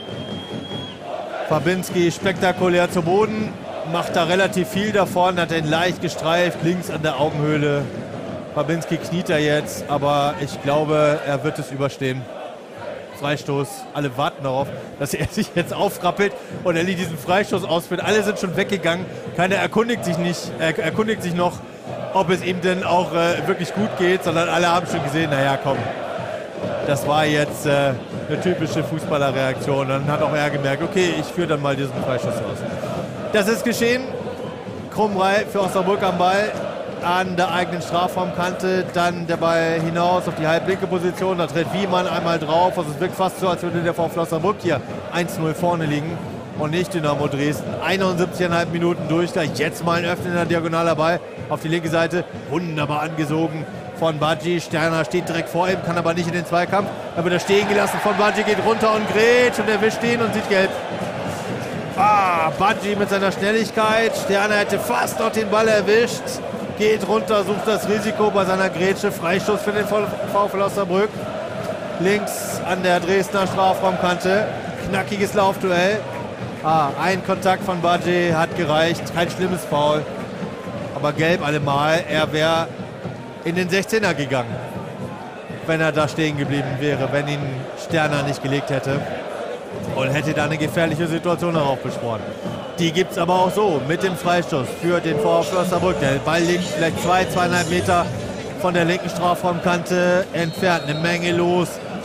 Fabinski spektakulär zu Boden, macht da relativ viel davon, hat ihn leicht gestreift, links an der Augenhöhle. Fabinski kniet er jetzt, aber ich glaube, er wird es überstehen. Freistoß, alle warten darauf, dass er sich jetzt aufrappelt und er diesen Freistoß ausführt. Alle sind schon weggegangen, keiner erkundigt sich nicht, er erkundigt sich noch, ob es ihm denn auch äh, wirklich gut geht, sondern alle haben schon gesehen, naja, komm, das war jetzt äh, eine typische Fußballerreaktion. Dann hat auch er gemerkt, okay, ich führe dann mal diesen Freistoß aus. Das ist geschehen. Krumrei für Osnabrück am Ball an der eigenen Strafraumkante, dann der Ball hinaus auf die halblinke Position, da tritt Wiemann einmal drauf, also es wirkt fast so, als würde der VfL Osnabrück hier eins null vorne liegen und nicht Dynamo Dresden. einundsiebzig Komma fünf Minuten Durchgleich, jetzt mal ein öffnender diagonaler Ball auf die linke Seite, wunderbar angesogen von Badji. Sterner steht direkt vor ihm, kann aber nicht in den Zweikampf, da wird er stehen gelassen von Badji, geht runter und grätscht und erwischt ihn und sieht gelb. Ah, Badji mit seiner Schnelligkeit, Sterner hätte fast noch den Ball erwischt. Geht runter, sucht das Risiko bei seiner Grätsche. Freistoß für den VfL Osnabrück. Links an der Dresdner Strafraumkante. Knackiges Laufduell. Ah, ein Kontakt von Badji hat gereicht. Kein schlimmes Foul. Aber gelb allemal. Er wäre in den sechzehner gegangen, wenn er da stehen geblieben wäre, wenn ihn Sterner nicht gelegt hätte. Und hätte da eine gefährliche Situation darauf beschworen. Die gibt es aber auch so, mit dem Freistoß für den VfL Osnabrück. Der Ball liegt vielleicht zwei, zweieinhalb Meter von der linken Strafraumkante entfernt. Eine Menge los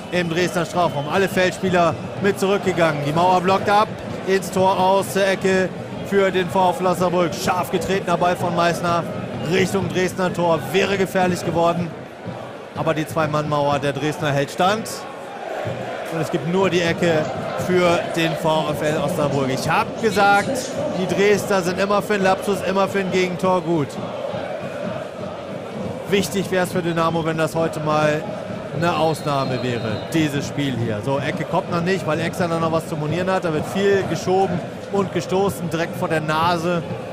im Dresdner Strafraum. Alle Feldspieler mit zurückgegangen. Die Mauer blockt ab, ins Tor aus zur Ecke für den VfL Osnabrück. Scharf getretener Ball von Meißner Richtung Dresdner Tor. Wäre gefährlich geworden. Aber die Zwei-Mann-Mauer der Dresdner hält stand. Und es gibt nur die Ecke für den VfL Osnabrück. Ich habe gesagt, die Dresdner sind immer für einen Lapsus, immer für ein Gegentor gut. Wichtig wäre es für Dynamo, wenn das heute mal eine Ausnahme wäre, dieses Spiel hier. So, Ecke kommt noch nicht, weil Exner noch was zu monieren hat. Da wird viel geschoben und gestoßen direkt vor der Nase